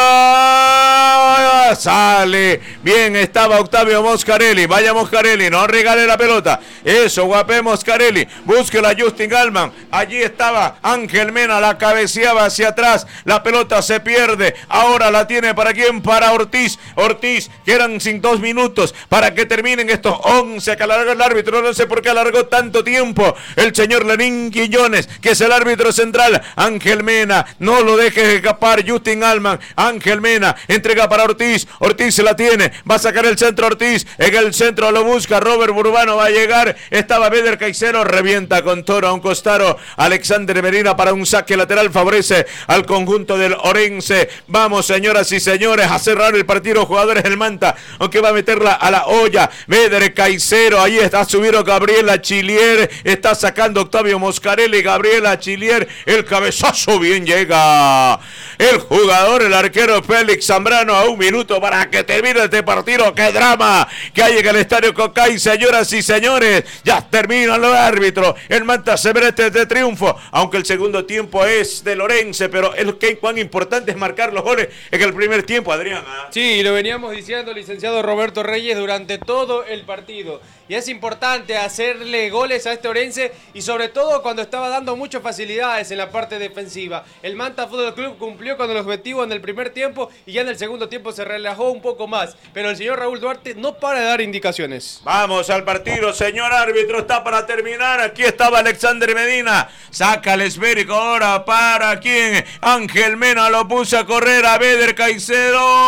arriba, sale, bien, estaba Octavio Moscarelli, vaya Moscarelli, no regale la pelota, eso, guapé Moscarelli, búsquela Justin Alman, allí estaba Ángel Mena, la cabeceaba hacia atrás, la pelota se pierde, ahora la tiene para quién, para Ortiz, quedan 2 minutos para que terminen estos 11 que alargó el árbitro, no sé por qué alargó tanto tiempo, el señor Lenín Quiñones, que es el árbitro central, Ángel Mena, no lo dejes escapar, Justin Alman, Ángel Mena, entrega para Ortiz, Ortiz se la tiene, va a sacar el centro Ortiz, en el centro lo busca Robert Burbano, va a llegar, estaba Beder Caicedo, revienta con Toro a un costado, Alexander Medina para un saque lateral, favorece al conjunto del Orense. Vamos, señoras y señores, a cerrar el partido, jugadores del Manta, aunque va a meterla a la olla, Beder Caicedo, ahí está subiendo Gabriela Chilier, está sacando Octavio Moscarelli, Gabriela Chilier, el cabezazo, bien llega el jugador, el arquero Félix Zambrano, a un minuto para que termine este partido. ¡Qué drama que hay en el estadio Cocay, señoras y señores! Ya terminan los árbitros, el Manta se merece este triunfo, aunque el segundo tiempo es de Lorense, pero cuán importante es marcar los goles en el primer tiempo, Adrián. Sí, lo veníamos diciendo, licenciado Roberto Reyes, durante todo el partido. Y es importante hacerle goles a este Orense y sobre todo cuando estaba dando muchas facilidades en la parte defensiva. El Manta Fútbol Club cumplió con el objetivo en el primer tiempo y ya en el segundo tiempo se relajó un poco más. Pero el señor Raúl Duarte no para de dar indicaciones. Vamos al partido, señor árbitro, está para terminar. Aquí estaba Alexander Medina. Saca el esférico ahora para quien Ángel Mena lo puso a correr a Beder Caicedo.